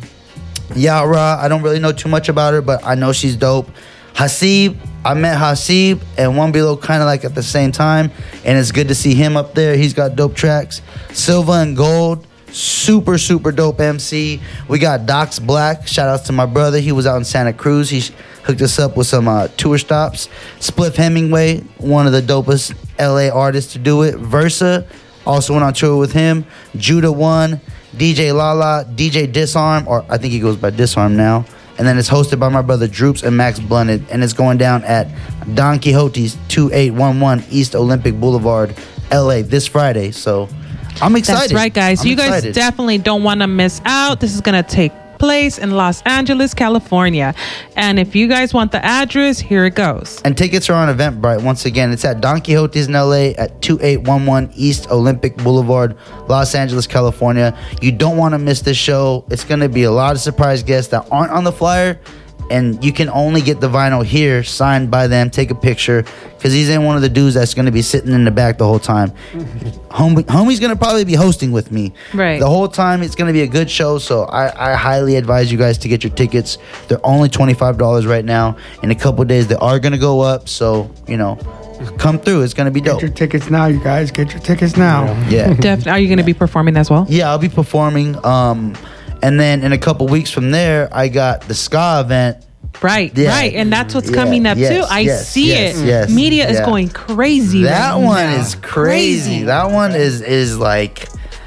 Speaker 4: Yara. I don't really know too much about her, but I know she's dope. Hasib, I met Hasib and One Below kind of like at the same time, and it's good to see him up there. He's got dope tracks. Silva and Gold, super super dope M C. We got Docs Black. Shout outs to my brother. He was out in Santa Cruz. He sh- hooked us up with some uh, tour stops. Spliff Hemingway, one of the dopest L A artists to do it. Versa, also went on tour with him. Judah One, D J Lala, D J Disarm, or I think he goes by Disarm now. And then it's hosted by my brother Droops and Max Blunted, and it's going down at Don Quixote's two eight one one East Olympic Boulevard, L A this Friday. So I'm excited.
Speaker 2: That's right, guys.
Speaker 4: I'm
Speaker 2: you guys
Speaker 4: excited.
Speaker 2: definitely don't want to miss out. This is going to take place in Los Angeles, California. And if you guys want the address, here it goes.
Speaker 4: And tickets are on Eventbrite. Once again, it's at Don Quixote's in L A at two eight one one East Olympic Boulevard, Los Angeles, California. You don't want to miss this show. It's going to be a lot of surprise guests that aren't on the flyer. And you can only get the vinyl here, signed by them. Take a picture, because he's in one of the dudes that's going to be sitting in the back the whole time. Homie, homie's going to probably be hosting with me.
Speaker 2: Right.
Speaker 4: The whole time. It's going to be a good show, so I, I highly advise you guys to get your tickets. They're only twenty-five dollars right now. In a couple of days, they are going to go up, so, you know, come through. It's going to be
Speaker 1: Get
Speaker 4: dope.
Speaker 1: your tickets now, you guys. Get your tickets now.
Speaker 4: Yeah.
Speaker 2: Definitely. Are you going to be performing as well?
Speaker 4: Yeah, I'll be performing. Um, and then in a couple weeks from there, I got the ska event.
Speaker 2: Right,
Speaker 4: Yeah.
Speaker 2: right. And that's what's
Speaker 4: Yeah,
Speaker 2: coming up
Speaker 4: yes,
Speaker 2: too. I
Speaker 4: yes,
Speaker 2: see
Speaker 4: yes,
Speaker 2: it.
Speaker 4: yes,
Speaker 2: Media is
Speaker 4: yeah.
Speaker 2: going crazy.
Speaker 4: That
Speaker 2: right
Speaker 4: one
Speaker 2: now.
Speaker 4: is crazy. That one is is like,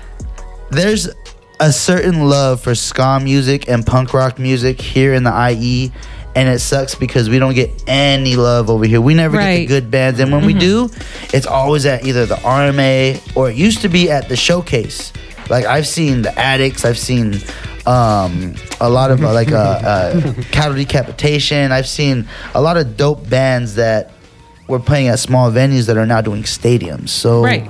Speaker 4: there's a certain love for ska music and punk rock music here in the I E, and it sucks because we don't get any love over here. We never get the
Speaker 2: Right.
Speaker 4: good bands, and when we do, it's always at either the R M A or it used to be at the Showcase. Like I've seen the Addicts, I've seen um, a lot of uh, like uh, uh, Cattle Decapitation. I've seen a lot of dope bands that were playing at small venues that are now doing stadiums. So
Speaker 2: Right.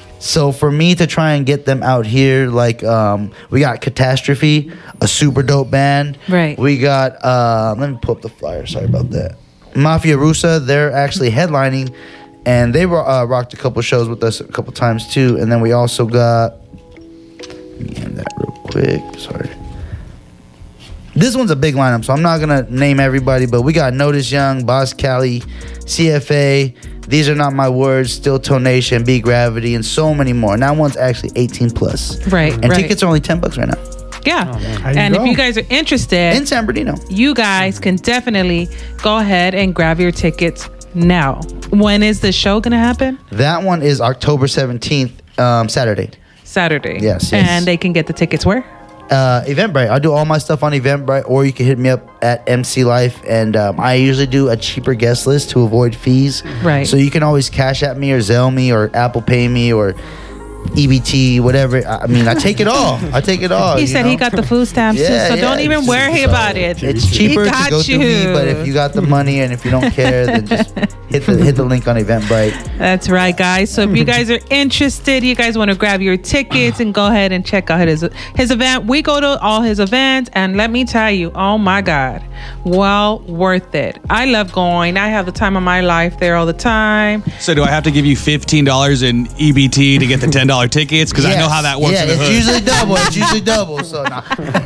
Speaker 4: so for me to try and get them out here, like um, we got Catastrophe, a super dope band.
Speaker 2: Right.
Speaker 4: We got uh, let me pull up the flyer. Sorry about that. Mafia Russa, they're actually headlining, and they were uh, rocked a couple shows with us a couple times too. And then we also got, let me end that real quick. Sorry. This one's a big lineup, so I'm not gonna name everybody, but we got Notice Young, Boss Cali, C F A, These Are Not My Words, Still Toe Nation, B Gravity, and so many more. And that one's actually eighteen plus.
Speaker 2: Right,
Speaker 4: And
Speaker 2: right.
Speaker 4: tickets are only ten bucks right now.
Speaker 2: Yeah.
Speaker 1: How you
Speaker 2: And if
Speaker 1: go?
Speaker 2: you guys are interested,
Speaker 4: In San Bernardino.
Speaker 2: you guys can definitely go ahead and grab your tickets now. When is the show going to happen?
Speaker 4: That one is October seventeenth, um, Saturday.
Speaker 2: Saturday.
Speaker 4: Yes, yes.
Speaker 2: And they can get the tickets where?
Speaker 4: Uh, Eventbrite. I do all my stuff on Eventbrite, or you can hit me up at M C Life, and um, I usually do a cheaper guest list to avoid fees.
Speaker 2: Right.
Speaker 4: So you can always cash at me or Zelle me or Apple Pay me or E B T, whatever. I I mean, I take it all. I take it all.
Speaker 2: He
Speaker 4: you
Speaker 2: said
Speaker 4: know?
Speaker 2: he got the food stamps
Speaker 4: Yeah,
Speaker 2: too, so
Speaker 4: yeah,
Speaker 2: don't even
Speaker 4: it's-
Speaker 2: worry
Speaker 4: so
Speaker 2: about it.
Speaker 4: It's cheaper
Speaker 2: He
Speaker 4: to
Speaker 2: got
Speaker 4: go through me,
Speaker 2: you.
Speaker 4: but if you got the money and if you don't care, then just hit the hit the link on Eventbrite.
Speaker 2: That's right, guys. So if you guys are interested, you guys want to grab your tickets and go ahead and check out his his event. We go to all his events, and let me tell you, oh my God, well worth it. I love going. I have the time of my life there all the time.
Speaker 5: So do I have to give you fifteen dollars in E B T to get the ten dollar tickets? Because I know how that works
Speaker 4: Yeah,
Speaker 5: in the
Speaker 4: it's
Speaker 5: hood.
Speaker 4: usually double. It's usually double. So nah.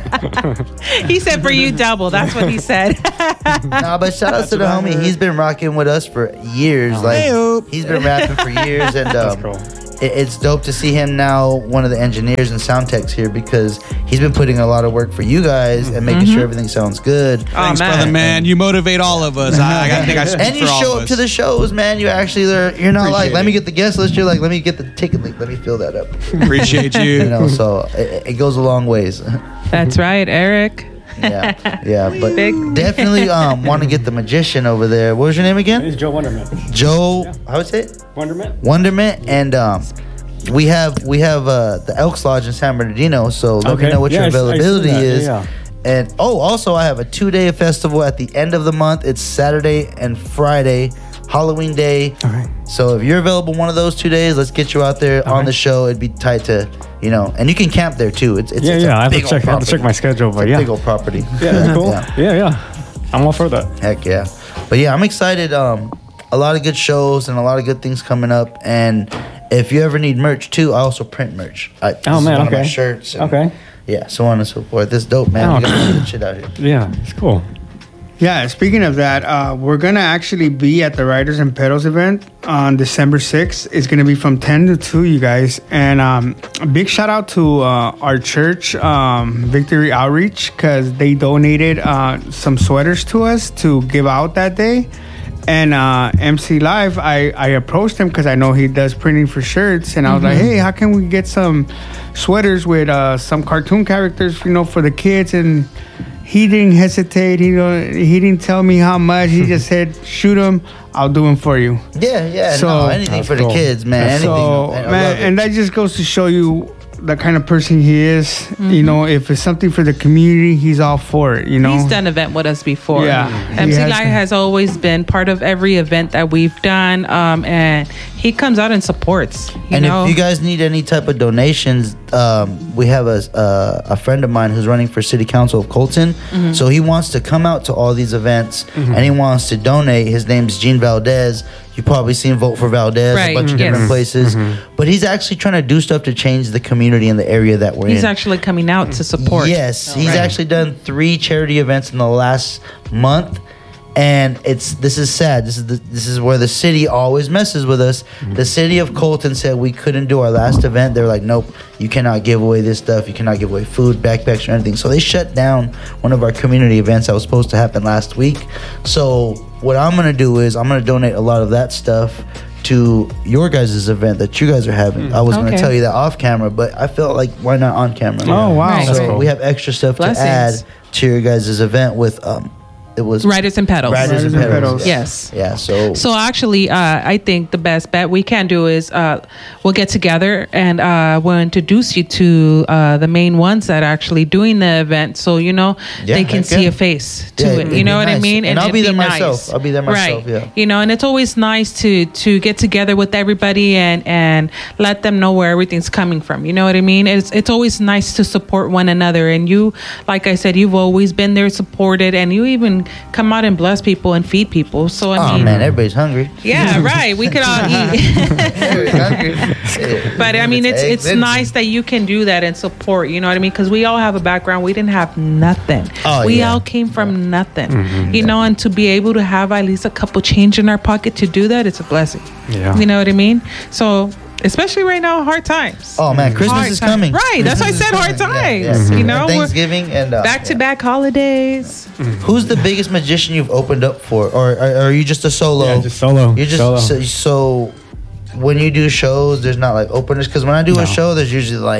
Speaker 2: He said for you double. That's what he said.
Speaker 4: Nah, but shout out to the
Speaker 5: what I
Speaker 4: homie.
Speaker 5: heard.
Speaker 4: He's been rocking with us for years. Like
Speaker 5: Hey-o.
Speaker 4: he's been rapping for years, and um,
Speaker 3: cool.
Speaker 4: it, it's dope to see him now, one of the engineers and sound techs here, because he's been putting a lot of work for you guys and making sure everything sounds good.
Speaker 5: Thanks,
Speaker 2: Oh, man.
Speaker 5: brother, man. You motivate all of us. I, I think I speak
Speaker 4: And you
Speaker 5: for all
Speaker 4: show
Speaker 5: of
Speaker 4: up
Speaker 5: us.
Speaker 4: to the shows, man. You actually are. You're not like,
Speaker 5: Appreciate
Speaker 4: let me
Speaker 5: it.
Speaker 4: get the guest list. You're like, let me get the ticket link. Let me fill that up.
Speaker 5: Appreciate you.
Speaker 4: You know, so it, it goes a long ways.
Speaker 2: That's right, Eric.
Speaker 4: yeah, yeah, but
Speaker 2: Big-
Speaker 4: definitely um want to get the magician over there. What was your name again?
Speaker 3: It's Joe Wonderment.
Speaker 4: Joe. How would I say it?
Speaker 3: Wonderment.
Speaker 4: Wonderment, and um, we have we have uh, the Elks Lodge in San Bernardino. So let me
Speaker 3: Okay.
Speaker 4: know what
Speaker 3: Yeah,
Speaker 4: your
Speaker 3: I s- I seen
Speaker 4: availability
Speaker 3: that.
Speaker 4: is.
Speaker 3: Yeah,
Speaker 4: And oh, also I have a two day festival at the end of the month. It's Saturday and Friday, Halloween day.
Speaker 3: All right.
Speaker 4: So if you're available one of those two days, let's get you out there on
Speaker 3: Okay.
Speaker 4: the show. It'd be tight to, you know, and you can camp there too. It's, it's
Speaker 3: Yeah,
Speaker 4: it's
Speaker 3: yeah.
Speaker 4: a
Speaker 3: I have to
Speaker 4: big old
Speaker 3: check. I have to check
Speaker 4: property.
Speaker 3: my schedule,
Speaker 4: It's
Speaker 3: but
Speaker 4: a
Speaker 3: yeah.
Speaker 4: big old property.
Speaker 3: Yeah, that's cool.
Speaker 4: Yeah.
Speaker 3: Yeah, yeah. I'm all for that.
Speaker 4: Heck yeah. But yeah, I'm excited. Um, a lot of good shows and a lot of good things coming up. And if you ever need merch too, I also print merch. I, this
Speaker 3: Oh
Speaker 4: is
Speaker 3: man,
Speaker 4: one of my
Speaker 3: okay.
Speaker 4: shirts. and,
Speaker 3: Okay.
Speaker 4: Yeah, so on and so forth. This dope, man.
Speaker 3: Oh,
Speaker 4: We gotta
Speaker 3: okay.
Speaker 4: get the shit out here.
Speaker 3: Yeah, it's cool.
Speaker 1: Yeah, speaking of that, uh, we're gonna actually be at the Riders and Pedals event on December sixth. It's gonna be from ten to two, you guys. And um, a big shout out to uh, our church, um, Victory Outreach, because they donated uh, some sweaters to us to give out that day. And uh, M C Live, I, I approached him because I know he does printing for shirts, and I was like, hey, how can we get some sweaters with uh, some cartoon characters, you know, for the kids? And he didn't hesitate. He don't, he didn't tell me how much. He just said, shoot them. I'll do them for you.
Speaker 4: Yeah, yeah.
Speaker 1: So-
Speaker 4: no, anything
Speaker 3: That's
Speaker 4: for
Speaker 3: cool.
Speaker 4: the kids, man. Anything.
Speaker 1: So,
Speaker 4: I love
Speaker 1: man,
Speaker 4: it.
Speaker 1: and that just goes to show you the kind of person he is. You know, if it's something for the community, he's all for it, you know?
Speaker 2: He's done event with us before.
Speaker 1: Yeah.
Speaker 2: M
Speaker 1: He
Speaker 2: C
Speaker 1: has
Speaker 2: Live
Speaker 1: been.
Speaker 2: has always been part of every event that we've done, um, and he comes out and supports. You
Speaker 4: and
Speaker 2: know,
Speaker 4: if you guys need any type of donations, um, we have a uh, a friend of mine who's running for city council of Colton.
Speaker 2: Mm-hmm.
Speaker 4: So he wants to come out to all these events and he wants to donate. His name's Gene Valdez. You probably seen Vote for Valdez
Speaker 2: Right,
Speaker 4: a bunch of
Speaker 2: yes.
Speaker 4: different places. But he's actually trying to do stuff to change the community in the area that we're
Speaker 2: he's
Speaker 4: in.
Speaker 2: actually coming out to support.
Speaker 4: Yes, he's
Speaker 2: Right.
Speaker 4: actually done three charity events in the last month, and it's this is sad. This is the, this is where the city always messes with us. The city of Colton said we couldn't do our last event. They're like, nope, you cannot give away this stuff. You cannot give away food, backpacks, or anything. So they shut down one of our community events that was supposed to happen last week. So what I'm gonna do is I'm gonna donate a lot of that stuff to your guys' event that you guys are having. I was going
Speaker 2: Okay.
Speaker 4: to tell you that off camera, but I felt like why not on camera?
Speaker 1: Oh, wow.
Speaker 2: Right.
Speaker 4: So
Speaker 3: That's cool.
Speaker 4: we have extra stuff
Speaker 2: Blessings.
Speaker 4: to add to your guys' event with um it was
Speaker 2: Riders and pedals.
Speaker 4: Riders and
Speaker 1: Riders and
Speaker 4: Pedals.
Speaker 1: Pedals.
Speaker 2: Yes.
Speaker 4: Yeah, so,
Speaker 2: So actually, uh, I think the best bet we can do is uh, we'll get together and uh, we'll introduce you to uh, the main ones that are actually doing the event, so you know
Speaker 4: Yeah,
Speaker 2: they can
Speaker 4: heck
Speaker 2: see
Speaker 4: yeah.
Speaker 2: a face to
Speaker 4: Yeah,
Speaker 2: it.
Speaker 4: it'd
Speaker 2: You
Speaker 4: be
Speaker 2: know what I
Speaker 4: nice.
Speaker 2: mean?
Speaker 4: And I'll
Speaker 2: it'd
Speaker 4: be there myself. I'll be there myself,
Speaker 2: Right.
Speaker 4: yeah.
Speaker 2: You know, and it's always nice to to get together with everybody and and let them know where everything's coming from. You know what I mean? It's it's always nice to support one another. And you, like I said, you've always been there, supported, and you even come out and bless people and feed people. So I
Speaker 4: oh
Speaker 2: mean,
Speaker 4: man, everybody's hungry.
Speaker 2: yeah, right. We could all eat.
Speaker 4: Everybody's hungry. Yeah.
Speaker 2: But I mean, it's
Speaker 4: Eggs,
Speaker 2: it's
Speaker 4: anything.
Speaker 2: nice that you can do that and support. You know what I mean? Because we all have a background. We didn't have nothing.
Speaker 4: Oh,
Speaker 2: we
Speaker 4: yeah.
Speaker 2: all came from nothing. You know, and to be able to have at least a couple change in our pocket to do that, it's a blessing.
Speaker 3: Yeah.
Speaker 2: You know what I mean? So, especially right now, hard times.
Speaker 4: Oh man, Christmas
Speaker 2: Hard
Speaker 4: is
Speaker 2: time.
Speaker 4: coming.
Speaker 2: Right, that's why I
Speaker 4: Christmas
Speaker 2: said
Speaker 4: is
Speaker 2: hard
Speaker 4: coming. Yeah,
Speaker 2: times,
Speaker 4: yeah.
Speaker 2: you know,
Speaker 4: And
Speaker 2: we're-
Speaker 4: Thanksgiving and uh,
Speaker 2: Back to
Speaker 4: yeah.
Speaker 2: back holidays.
Speaker 4: Who's the biggest magician you've opened up for, or, or are you just a solo?
Speaker 3: Yeah, just solo.
Speaker 4: You're just
Speaker 3: Solo.
Speaker 4: so, so when you do shows, there's not like openers because when I do
Speaker 3: No.
Speaker 4: a show, there's usually like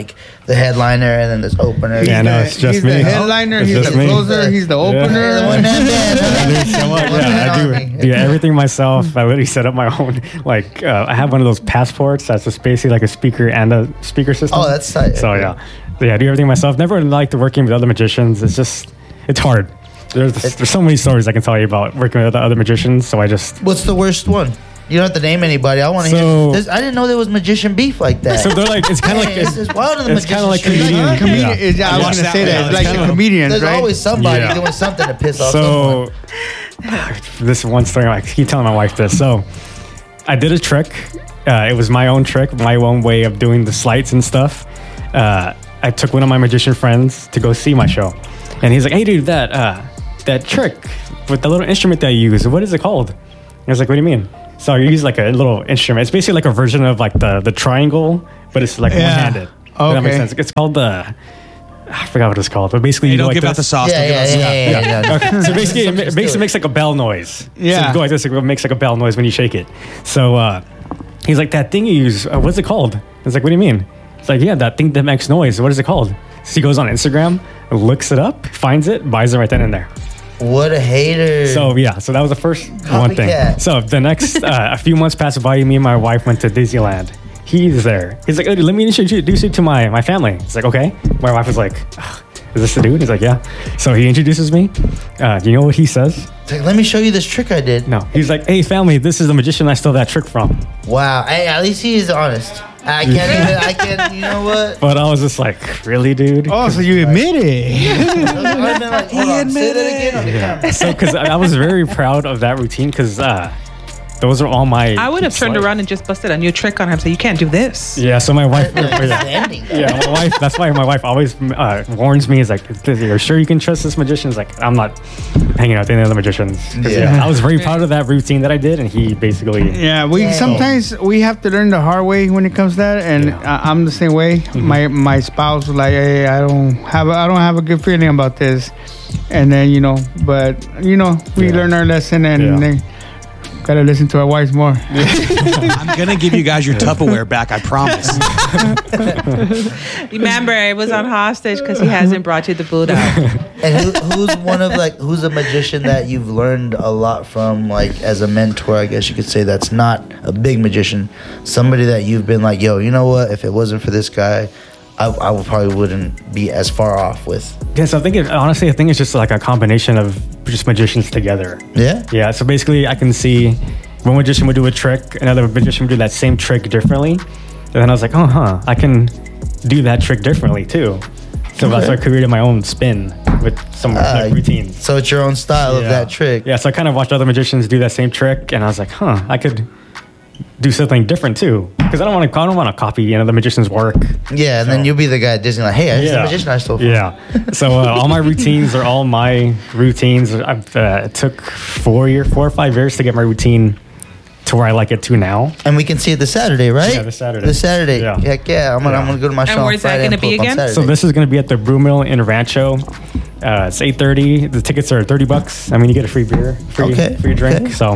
Speaker 4: the headliner and then this opener.
Speaker 3: Yeah, no, it's just
Speaker 1: he's
Speaker 3: me.
Speaker 1: the headliner,
Speaker 3: It's
Speaker 1: he's
Speaker 3: just
Speaker 1: the
Speaker 3: me.
Speaker 1: closer, he's the
Speaker 3: Yeah.
Speaker 1: opener.
Speaker 4: The one man band, huh?
Speaker 3: I do so much. Yeah, I do, do everything myself. I literally set up my own. Like, uh, I have one of those passports that's just basically like a speaker and a speaker system.
Speaker 4: Oh, that's tight.
Speaker 3: So yeah, so, yeah, I do everything myself. Never liked working with other magicians. It's just, it's hard. There's there's so many stories I can tell you about working with other magicians. So I just.
Speaker 4: What's the worst one? You don't have to name anybody. I want to
Speaker 3: So-
Speaker 4: hear. This, I didn't know there was magician beef like that.
Speaker 3: So they're like, it's kind of like.
Speaker 4: Hey, it's, it's wild in the
Speaker 3: it's kinda
Speaker 4: magician
Speaker 3: like
Speaker 4: street.
Speaker 3: comedian-
Speaker 4: Huh?
Speaker 1: Comedian,
Speaker 3: Yeah.
Speaker 1: is, I
Speaker 5: I
Speaker 1: was
Speaker 5: watched
Speaker 1: gonna
Speaker 5: that
Speaker 1: say
Speaker 5: one.
Speaker 1: that.
Speaker 5: Yeah,
Speaker 1: It's
Speaker 5: it's
Speaker 1: like
Speaker 3: kinda-
Speaker 1: the comedians,
Speaker 4: There's
Speaker 1: right?
Speaker 4: always somebody
Speaker 3: Yeah.
Speaker 4: doing something to piss off someone.
Speaker 3: So, this one story, I keep telling my wife this. So, I did a trick. Uh, it was my own trick, my own way of doing the sleights and stuff. Uh, I took one of my magician friends to go see my show, and he's like, "Hey, dude, that uh, that trick with the little instrument that you use, what is it called?" I was like, "What do you mean?" So you use like a little instrument. It's basically like a version of like the the triangle, but it's like
Speaker 1: Yeah.
Speaker 3: one-handed. If That makes
Speaker 1: Okay.
Speaker 3: sense. It's called the. I forgot what it's called, but basically
Speaker 5: Hey,
Speaker 3: you go
Speaker 5: don't
Speaker 3: like
Speaker 5: give out the
Speaker 3: this.
Speaker 5: sauce.
Speaker 4: Yeah,
Speaker 5: don't give
Speaker 4: yeah,
Speaker 5: out the
Speaker 4: yeah,
Speaker 5: sauce.
Speaker 4: yeah, yeah, yeah.
Speaker 3: Okay. So basically, it, ma-
Speaker 4: Just
Speaker 3: makes,
Speaker 4: do
Speaker 3: it
Speaker 4: it.
Speaker 3: makes like a bell noise.
Speaker 1: Yeah.
Speaker 3: So you go like this, it makes like a bell noise when you shake it. So uh, he's like, that thing you use, uh, what's it called? I was like, what do you mean? It's like, yeah, that thing that makes noise. What is it called? So he goes on Instagram, looks it up, finds it, buys it right then and there.
Speaker 4: What a hater.
Speaker 3: So yeah, so that was the first one thing.
Speaker 4: Copycat.
Speaker 3: So the next, uh, a few months passed by, me and my wife went to Disneyland. He's there. He's like, "Oh, let me introduce you to my, my family." It's like, okay. My wife was like, "Ugh, is this the dude?" He's like, yeah. So he introduces me. Uh, do you know what he says?
Speaker 4: It's like, let me show you this trick I did.
Speaker 3: No. He's like, "Hey, family, this is the magician I stole that trick from."
Speaker 4: Wow. Hey, at least he is honest. I can't even, I can't, you know what?
Speaker 3: But I was just like, really, dude?
Speaker 1: Oh, so you admit it?
Speaker 4: I've been like, hold on, say that again on the camera.
Speaker 3: So, because I I was very proud of that routine, because uh, those are all my.
Speaker 2: I would have turned
Speaker 3: slides.
Speaker 2: around and just busted a new trick on him. So you can't do this.
Speaker 3: Yeah, so my wife.
Speaker 4: It's the
Speaker 3: yeah,
Speaker 4: ending.
Speaker 3: yeah, my wife. That's why my wife always uh, warns me. Is like, "You're sure you can trust this magician?" Is like, I'm not hanging out with any other magicians. 'Cause,
Speaker 4: Yeah.
Speaker 3: yeah, I was very proud of that routine that I did, and he basically.
Speaker 1: Yeah, we
Speaker 4: Damn.
Speaker 1: sometimes we have to learn the hard way when it comes to that, and
Speaker 3: Yeah.
Speaker 1: I, I'm the same way. My my spouse was like, "Hey, I don't have a, I don't have a good feeling about this," and then you know, but you know, we
Speaker 3: Yeah.
Speaker 1: learn our lesson, and
Speaker 3: Yeah.
Speaker 1: then gotta listen to our wives more.
Speaker 5: I'm gonna give you guys your Tupperware back. I promise.
Speaker 2: Remember, it was on hostage because he hasn't brought you the Buddha.
Speaker 4: And who, who's one of like, who's a magician that you've learned a lot from, like as a mentor, I guess you could say, that's not a big magician? Somebody that you've been like, yo, you know what? If it wasn't for this guy, I, I would probably wouldn't be as far off with.
Speaker 3: Yeah, so I think it, honestly, I think it's just like a combination of just magicians together.
Speaker 4: Yeah?
Speaker 3: Yeah, so basically, I can see one magician would do a trick, another magician would do that same trick differently, and then I was like, oh, huh, I can do that trick differently too. So that's why I created my own spin with some
Speaker 4: Uh,
Speaker 3: like, routines.
Speaker 4: So it's your own style of
Speaker 3: Yeah.
Speaker 4: that trick.
Speaker 3: Yeah, so I kind of watched other magicians do that same trick, and I was like, huh, I could do something different too, because I don't want to, I don't want to copy another magician's work.
Speaker 4: Yeah, and then
Speaker 3: So-
Speaker 4: you'll be the guy at Disney like, hey, this is the magician I stole from.
Speaker 3: Yeah. So uh, all my routines are all my routines. I've, uh, it took four year, four or five years to get my routine to where I like it to now.
Speaker 4: And we can see it this Saturday, right?
Speaker 3: Yeah, this Saturday.
Speaker 4: This Saturday.
Speaker 3: Yeah.
Speaker 4: Heck yeah. I'm gonna,
Speaker 3: Yeah.
Speaker 4: I'm gonna go to my
Speaker 2: And
Speaker 4: show on
Speaker 2: where's that
Speaker 4: Friday
Speaker 2: gonna
Speaker 4: and
Speaker 2: be
Speaker 4: pull up on
Speaker 2: again?
Speaker 4: Saturday.
Speaker 3: So this is going to be at the Brew Mill in Rancho. Uh, it's eight thirty. The tickets are thirty bucks. I mean, you get a free beer, free,
Speaker 4: Okay,
Speaker 3: free drink.
Speaker 4: okay.
Speaker 3: So,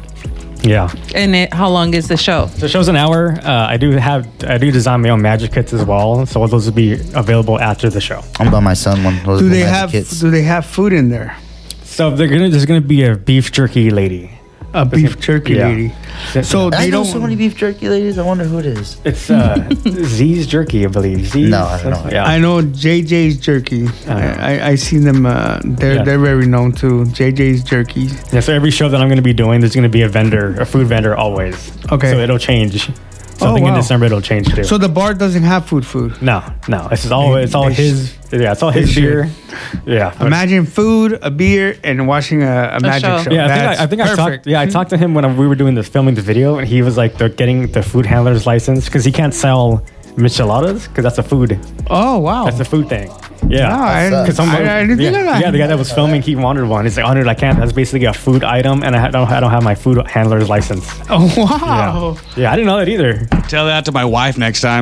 Speaker 3: yeah.
Speaker 2: And it, how long is the show?
Speaker 3: The show's an hour. Uh, I do have, I do design my own magic kits as well. So those will be available after the show.
Speaker 4: I'm buying my son one. Those
Speaker 1: Do
Speaker 4: little
Speaker 1: they
Speaker 4: magic
Speaker 1: have
Speaker 4: kits.
Speaker 1: Do they have food in there?
Speaker 3: So they're gonna, there's going to be a beef jerky lady.
Speaker 1: A beef jerky
Speaker 3: Yeah.
Speaker 1: lady. So
Speaker 4: I
Speaker 1: they
Speaker 4: know
Speaker 1: don't.
Speaker 4: so many beef jerky ladies. I wonder who it is.
Speaker 3: It's uh, Z's Jerky, I believe. Z's?
Speaker 4: No, I don't know.
Speaker 3: Yeah.
Speaker 1: I know J J's Jerky. I, I I seen them. Uh, they're
Speaker 3: Yeah.
Speaker 1: they're very known too. J J's Jerky.
Speaker 3: Yeah, so every show that I'm going to be doing, there's going to be a vendor, a food vendor always.
Speaker 1: Okay.
Speaker 3: So it'll change. Something in
Speaker 1: wow.
Speaker 3: December, it'll change too.
Speaker 1: So the bar doesn't have food. Food.
Speaker 3: no, no, it's just all, it's all
Speaker 1: They
Speaker 3: his, yeah, it's all
Speaker 1: they
Speaker 3: his
Speaker 1: should.
Speaker 3: beer. Yeah. but-
Speaker 1: Imagine food, a beer, and watching a, a magic
Speaker 2: show.
Speaker 1: show.
Speaker 3: Yeah, I think
Speaker 1: That's
Speaker 3: I, I think I
Speaker 1: perfect.
Speaker 3: talked. Yeah, I talked to him when we were doing this filming the video, and he was like, "They're getting the food handler's license because he can't sell micheladas because that's a food.
Speaker 1: Oh wow.
Speaker 3: That's a food thing. Yeah.
Speaker 1: No, I,
Speaker 4: That's, uh,
Speaker 1: I, I didn't
Speaker 3: yeah,
Speaker 1: think of that.
Speaker 3: yeah, the guy that was filming, he wanted one. He's like, "Oh, dude, I can't. That's basically a food item, and I ha- don't, I don't have my food handler's license."
Speaker 1: Oh wow.
Speaker 3: Yeah. yeah, I didn't know that either.
Speaker 5: Tell that to my wife next time.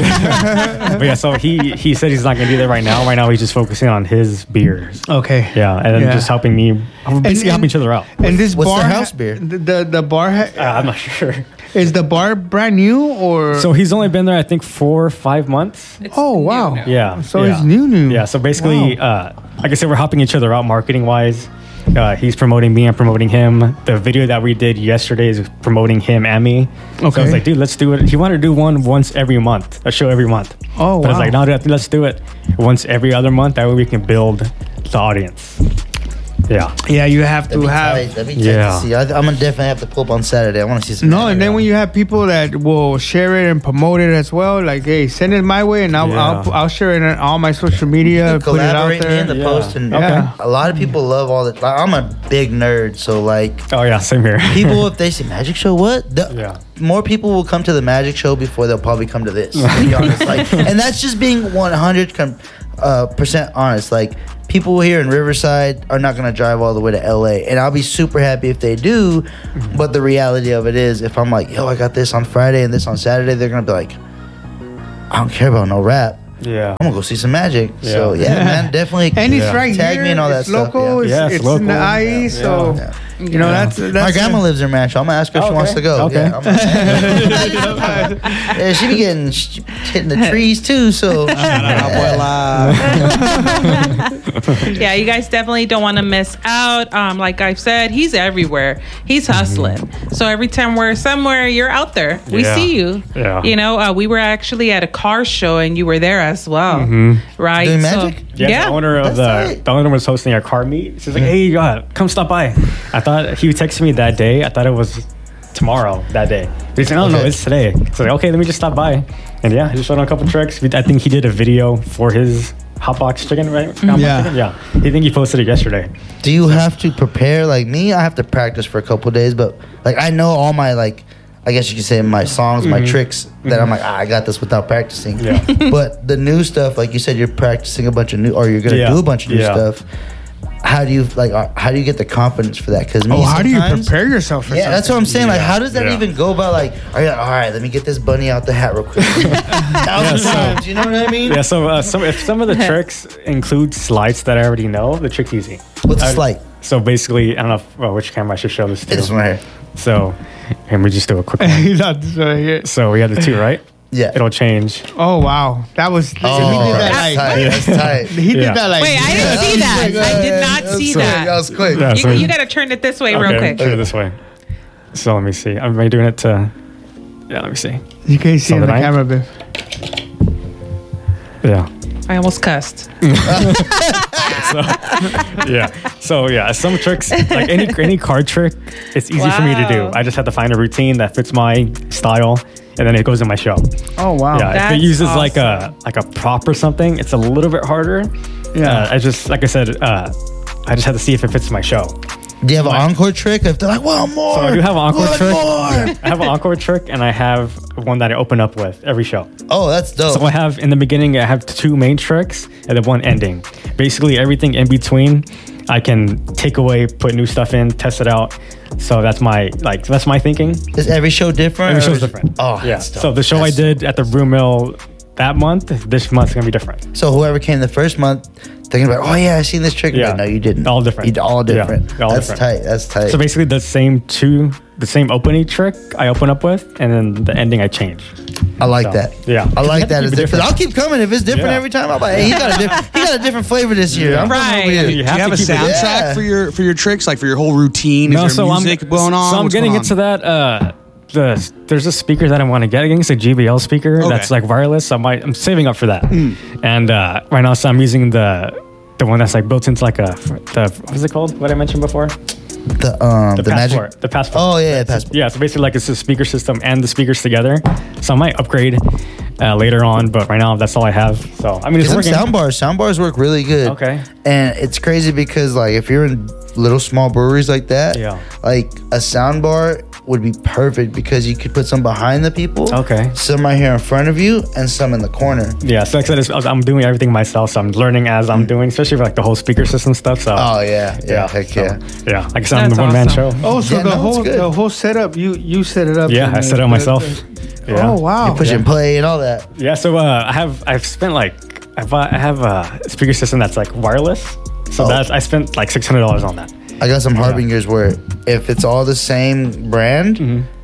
Speaker 3: But yeah, so he he said he's not gonna do that right now. Right now, he's just focusing on his beers.
Speaker 1: Okay.
Speaker 3: Yeah, and then
Speaker 1: Yeah.
Speaker 3: just helping me, basically
Speaker 1: and-
Speaker 3: helping each other out.
Speaker 1: And this
Speaker 4: what's
Speaker 1: bar
Speaker 4: their
Speaker 1: ha-
Speaker 4: house beer?
Speaker 1: The the, the bar. Ha-
Speaker 3: Uh, I'm not sure.
Speaker 1: Is the bar brand new or?
Speaker 3: So he's only been there, I think, four or five months.
Speaker 2: It's
Speaker 1: Oh,
Speaker 2: new
Speaker 1: wow.
Speaker 2: now.
Speaker 3: Yeah.
Speaker 1: So
Speaker 3: yeah.
Speaker 1: it's new, new.
Speaker 3: Yeah. So basically,
Speaker 1: Wow.
Speaker 3: uh, like I said, we're helping each other out marketing wise. Uh, he's promoting me, I'm promoting him. The video that we did yesterday is promoting him and me. So I
Speaker 1: Okay.
Speaker 3: was like, dude, let's do it. He wanted to do one once every month, a show every month.
Speaker 1: Oh,
Speaker 3: But I was
Speaker 1: wow.
Speaker 3: like, no, dude, let's do it once every other month. That way we can build the audience. Yeah.
Speaker 1: Yeah, you have
Speaker 4: That'd
Speaker 1: to
Speaker 4: be
Speaker 1: have.
Speaker 4: tight. That'd be tight
Speaker 3: Yeah.
Speaker 4: to see. I, I'm gonna definitely have to pull up on Saturday. I want to see some.
Speaker 1: No,
Speaker 4: magic.
Speaker 1: and then when you have people that will share it and promote it as well, like, hey, send it my way, and I'll
Speaker 3: Yeah.
Speaker 1: I'll, I'll share it on all my social media,
Speaker 4: You can
Speaker 1: put it out
Speaker 4: collaborate me in
Speaker 1: there.
Speaker 4: the
Speaker 3: Yeah.
Speaker 4: post, and
Speaker 1: Okay.
Speaker 4: a lot of people love all that. Like, I'm a big nerd, so like
Speaker 3: Oh, yeah. Same here.
Speaker 4: people, if they say magic show, what? The,
Speaker 3: Yeah.
Speaker 4: More people will come to the magic show before they'll probably come to this. To be honest, like, and that's just being one hundred uh, percent honest. Like, people here in Riverside are not gonna drive all the way to L A, and I'll be super happy if they do. But the reality of it is, if I'm like, yo, I got this on Friday and this on Saturday, they're gonna be like, I don't care about no rap.
Speaker 3: Yeah.
Speaker 4: I'm gonna go see some magic. So
Speaker 3: Yeah.
Speaker 4: yeah, man, definitely.
Speaker 1: And it's
Speaker 3: Yeah.
Speaker 1: right
Speaker 4: Tag
Speaker 1: here.
Speaker 4: me and all that
Speaker 1: it's
Speaker 4: stuff,
Speaker 1: local.
Speaker 4: yeah.
Speaker 1: It's,
Speaker 3: Yeah, it's
Speaker 1: it's in the
Speaker 3: local.
Speaker 1: I E,
Speaker 3: Yeah.
Speaker 1: so
Speaker 4: Yeah.
Speaker 1: you know that's, that's
Speaker 4: My grandma lives in Rancho. I'm gonna ask her if she
Speaker 3: Okay.
Speaker 4: wants to go.
Speaker 3: Okay.
Speaker 4: Yeah, I'm gonna- yeah, she be getting sh- hitting the trees too. So
Speaker 2: Yeah, you guys definitely don't want to miss out. Um, like I've said, he's everywhere. He's hustling. So every time we're somewhere, you're out there. We
Speaker 3: Yeah.
Speaker 2: see you.
Speaker 3: Yeah.
Speaker 2: You know, uh, we were actually at a car show and you were there as well, right?
Speaker 4: Doing
Speaker 2: So-
Speaker 4: magic?
Speaker 3: Yeah,
Speaker 2: yeah.
Speaker 3: the owner of
Speaker 4: That's
Speaker 3: the
Speaker 4: tight.
Speaker 3: the owner was hosting a car meet. She's like, "Hey, uh, come stop by." I thought he texted me that day. I thought it was tomorrow that day. But he's like, "No, no,
Speaker 4: Okay.
Speaker 3: it's today." So like, okay, let me just stop by. And yeah, I just showed him a couple tricks. We- I think he did a video for his hotbox chicken, right? Hotbox
Speaker 1: Yeah.
Speaker 3: chicken? yeah. I think he posted it yesterday.
Speaker 4: do you have to prepare like me? I have to practice for a couple days, but like I know all my like, I guess you could say my songs, my tricks that I'm like, ah, I got this without practicing.
Speaker 3: Yeah.
Speaker 4: But the new stuff, like you said, you're practicing a bunch of new, or you're gonna
Speaker 3: Yeah.
Speaker 4: do a bunch of new
Speaker 3: Yeah.
Speaker 4: stuff. How do you like? Uh, how do you get the confidence for that? Because me,
Speaker 1: Oh, how do you
Speaker 4: sometimes-
Speaker 1: prepare yourself for
Speaker 4: Yeah,
Speaker 1: something?
Speaker 4: that's what I'm saying. Like, how does that
Speaker 3: Yeah.
Speaker 4: even go about? Like, are you like, all right, let me get this bunny out the hat real quick. Thousand
Speaker 3: so-
Speaker 4: times, you know what I mean?
Speaker 3: Yeah. So uh, some if some of the tricks include slides that I already know, the trick's easy.
Speaker 4: What's a
Speaker 3: I-
Speaker 4: slight?
Speaker 3: So basically, I don't know if, well, which camera I should show this to.
Speaker 4: This one right here.
Speaker 3: So, and we just do a quick one.
Speaker 1: He's not this right here.
Speaker 3: So we have the two, right?
Speaker 4: Yeah.
Speaker 3: It'll change.
Speaker 1: Oh wow, that was.
Speaker 4: Oh,
Speaker 1: he did that
Speaker 4: that's
Speaker 1: like.
Speaker 4: tight. That's tight.
Speaker 1: He did
Speaker 3: Yeah.
Speaker 1: that like.
Speaker 2: Wait, I didn't see that. I did not see
Speaker 4: quick.
Speaker 2: that.
Speaker 4: That was quick.
Speaker 3: Yeah,
Speaker 2: You,
Speaker 3: so-
Speaker 2: you got to turn it this way real
Speaker 3: Okay,
Speaker 2: quick.
Speaker 3: turn it this way. So let me see. Am I doing it to? Yeah, let me see.
Speaker 1: You can't see
Speaker 3: So
Speaker 1: on the
Speaker 3: the ninth?
Speaker 1: camera, babe.
Speaker 3: Yeah.
Speaker 2: I almost cussed.
Speaker 3: So yeah. So yeah, some tricks like any any card trick, it's easy for me to do.
Speaker 2: Wow.
Speaker 3: I just have to find a routine that fits my style, and then it goes in my show.
Speaker 1: Oh wow.
Speaker 3: Yeah. If
Speaker 2: That's
Speaker 3: it uses like a like a prop or something, it's a little bit harder.
Speaker 1: Yeah.
Speaker 3: Uh, I just like I said, uh, I just have to see if it fits my show.
Speaker 4: Do you have an encore trick? If they're like, well, more.
Speaker 3: So I do have an encore
Speaker 4: one
Speaker 3: trick.
Speaker 4: more.
Speaker 3: I have an encore trick, and I have one that I open up with every show.
Speaker 4: Oh, that's dope.
Speaker 3: So I have in the beginning, I have two main tricks and then one ending. Basically, everything in between, I can take away, put new stuff in, test it out. So that's my like that's my thinking.
Speaker 4: Is every show different?
Speaker 3: Every
Speaker 4: or
Speaker 3: show's
Speaker 4: is it-
Speaker 3: different.
Speaker 4: Oh,
Speaker 3: yeah.
Speaker 4: that's dope.
Speaker 3: So the show
Speaker 4: That's
Speaker 3: I did at the Brew Mill that month, this month's gonna be different.
Speaker 4: So whoever came the first month, thinking about, oh yeah, I seen this trick.
Speaker 3: Yeah.
Speaker 4: Like, no, you didn't.
Speaker 3: All different.
Speaker 4: You all
Speaker 3: Yeah,
Speaker 4: different.
Speaker 3: all
Speaker 4: That's
Speaker 3: different.
Speaker 4: tight. That's tight.
Speaker 3: So basically, the same two, the same opening trick I open up with, and then the ending I change.
Speaker 4: I like
Speaker 3: So,
Speaker 4: that.
Speaker 3: yeah.
Speaker 4: I
Speaker 3: You
Speaker 4: like
Speaker 3: have to
Speaker 4: that.
Speaker 3: keep
Speaker 4: It's
Speaker 3: it
Speaker 4: different.
Speaker 3: different.
Speaker 4: I'll keep coming if it's different
Speaker 3: Yeah.
Speaker 4: every time. I'm like, hey, he got a diff- he got a different flavor this year. I'm coming
Speaker 2: Right.
Speaker 4: over here.
Speaker 3: You
Speaker 5: Do you
Speaker 3: have
Speaker 5: have
Speaker 3: to
Speaker 5: a
Speaker 3: keep it-
Speaker 5: soundtrack
Speaker 4: Yeah.
Speaker 5: for your for your tricks, like for your whole routine? Is there music
Speaker 3: I'm,
Speaker 5: going on?
Speaker 3: So I'm
Speaker 5: What's
Speaker 3: getting
Speaker 5: going
Speaker 3: into
Speaker 5: on?
Speaker 3: that. Uh, the there's a speaker that I want to get. I think it's a G B L speaker
Speaker 5: Okay.
Speaker 3: that's like wireless. So I might, I'm saving up for that. And uh, right now, so I'm using the the one that's like built into like a the what's it called? What I mentioned before?
Speaker 4: The um
Speaker 3: The,
Speaker 4: the,
Speaker 3: passport.
Speaker 4: magic.
Speaker 3: The passport.
Speaker 4: Oh yeah, passport.
Speaker 3: Yeah, so basically like it's a speaker system and the speakers together. So I might upgrade uh, later on, but right now that's all I have. So I mean, it's
Speaker 4: Some
Speaker 3: working.
Speaker 4: sound bars. Sound bars work really good.
Speaker 3: Okay.
Speaker 4: And it's crazy because like if you're in little small breweries like that,
Speaker 3: Yeah.
Speaker 4: like a sound bar would be perfect because you could put some behind the people.
Speaker 3: Okay.
Speaker 4: Some right here in front of you and some in the corner.
Speaker 3: Yeah, so like I said, it's- I'm doing everything myself, so I'm learning as I'm doing, especially for like the whole speaker system stuff. So
Speaker 4: Oh yeah, yeah, heck
Speaker 3: so,
Speaker 4: yeah.
Speaker 3: yeah. Like I said, I'm
Speaker 2: That's
Speaker 3: the one man
Speaker 2: awesome.
Speaker 3: show.
Speaker 1: Oh, so
Speaker 4: Yeah,
Speaker 1: the
Speaker 4: no, it's
Speaker 1: whole
Speaker 4: good.
Speaker 1: the whole setup you you set it up.
Speaker 3: Yeah,
Speaker 1: and
Speaker 3: I
Speaker 1: the-
Speaker 3: set it up
Speaker 1: the-
Speaker 3: myself.
Speaker 1: the-
Speaker 3: Yeah.
Speaker 1: Oh wow.
Speaker 4: You push and play and all that.
Speaker 3: Yeah, so uh, I have I've spent like I bought, I have a speaker system that's like wireless. So
Speaker 4: Oh.
Speaker 3: that's I spent like six hundred dollars on that.
Speaker 4: I got some harbingers where if it's all the same brand,
Speaker 3: Mm-hmm.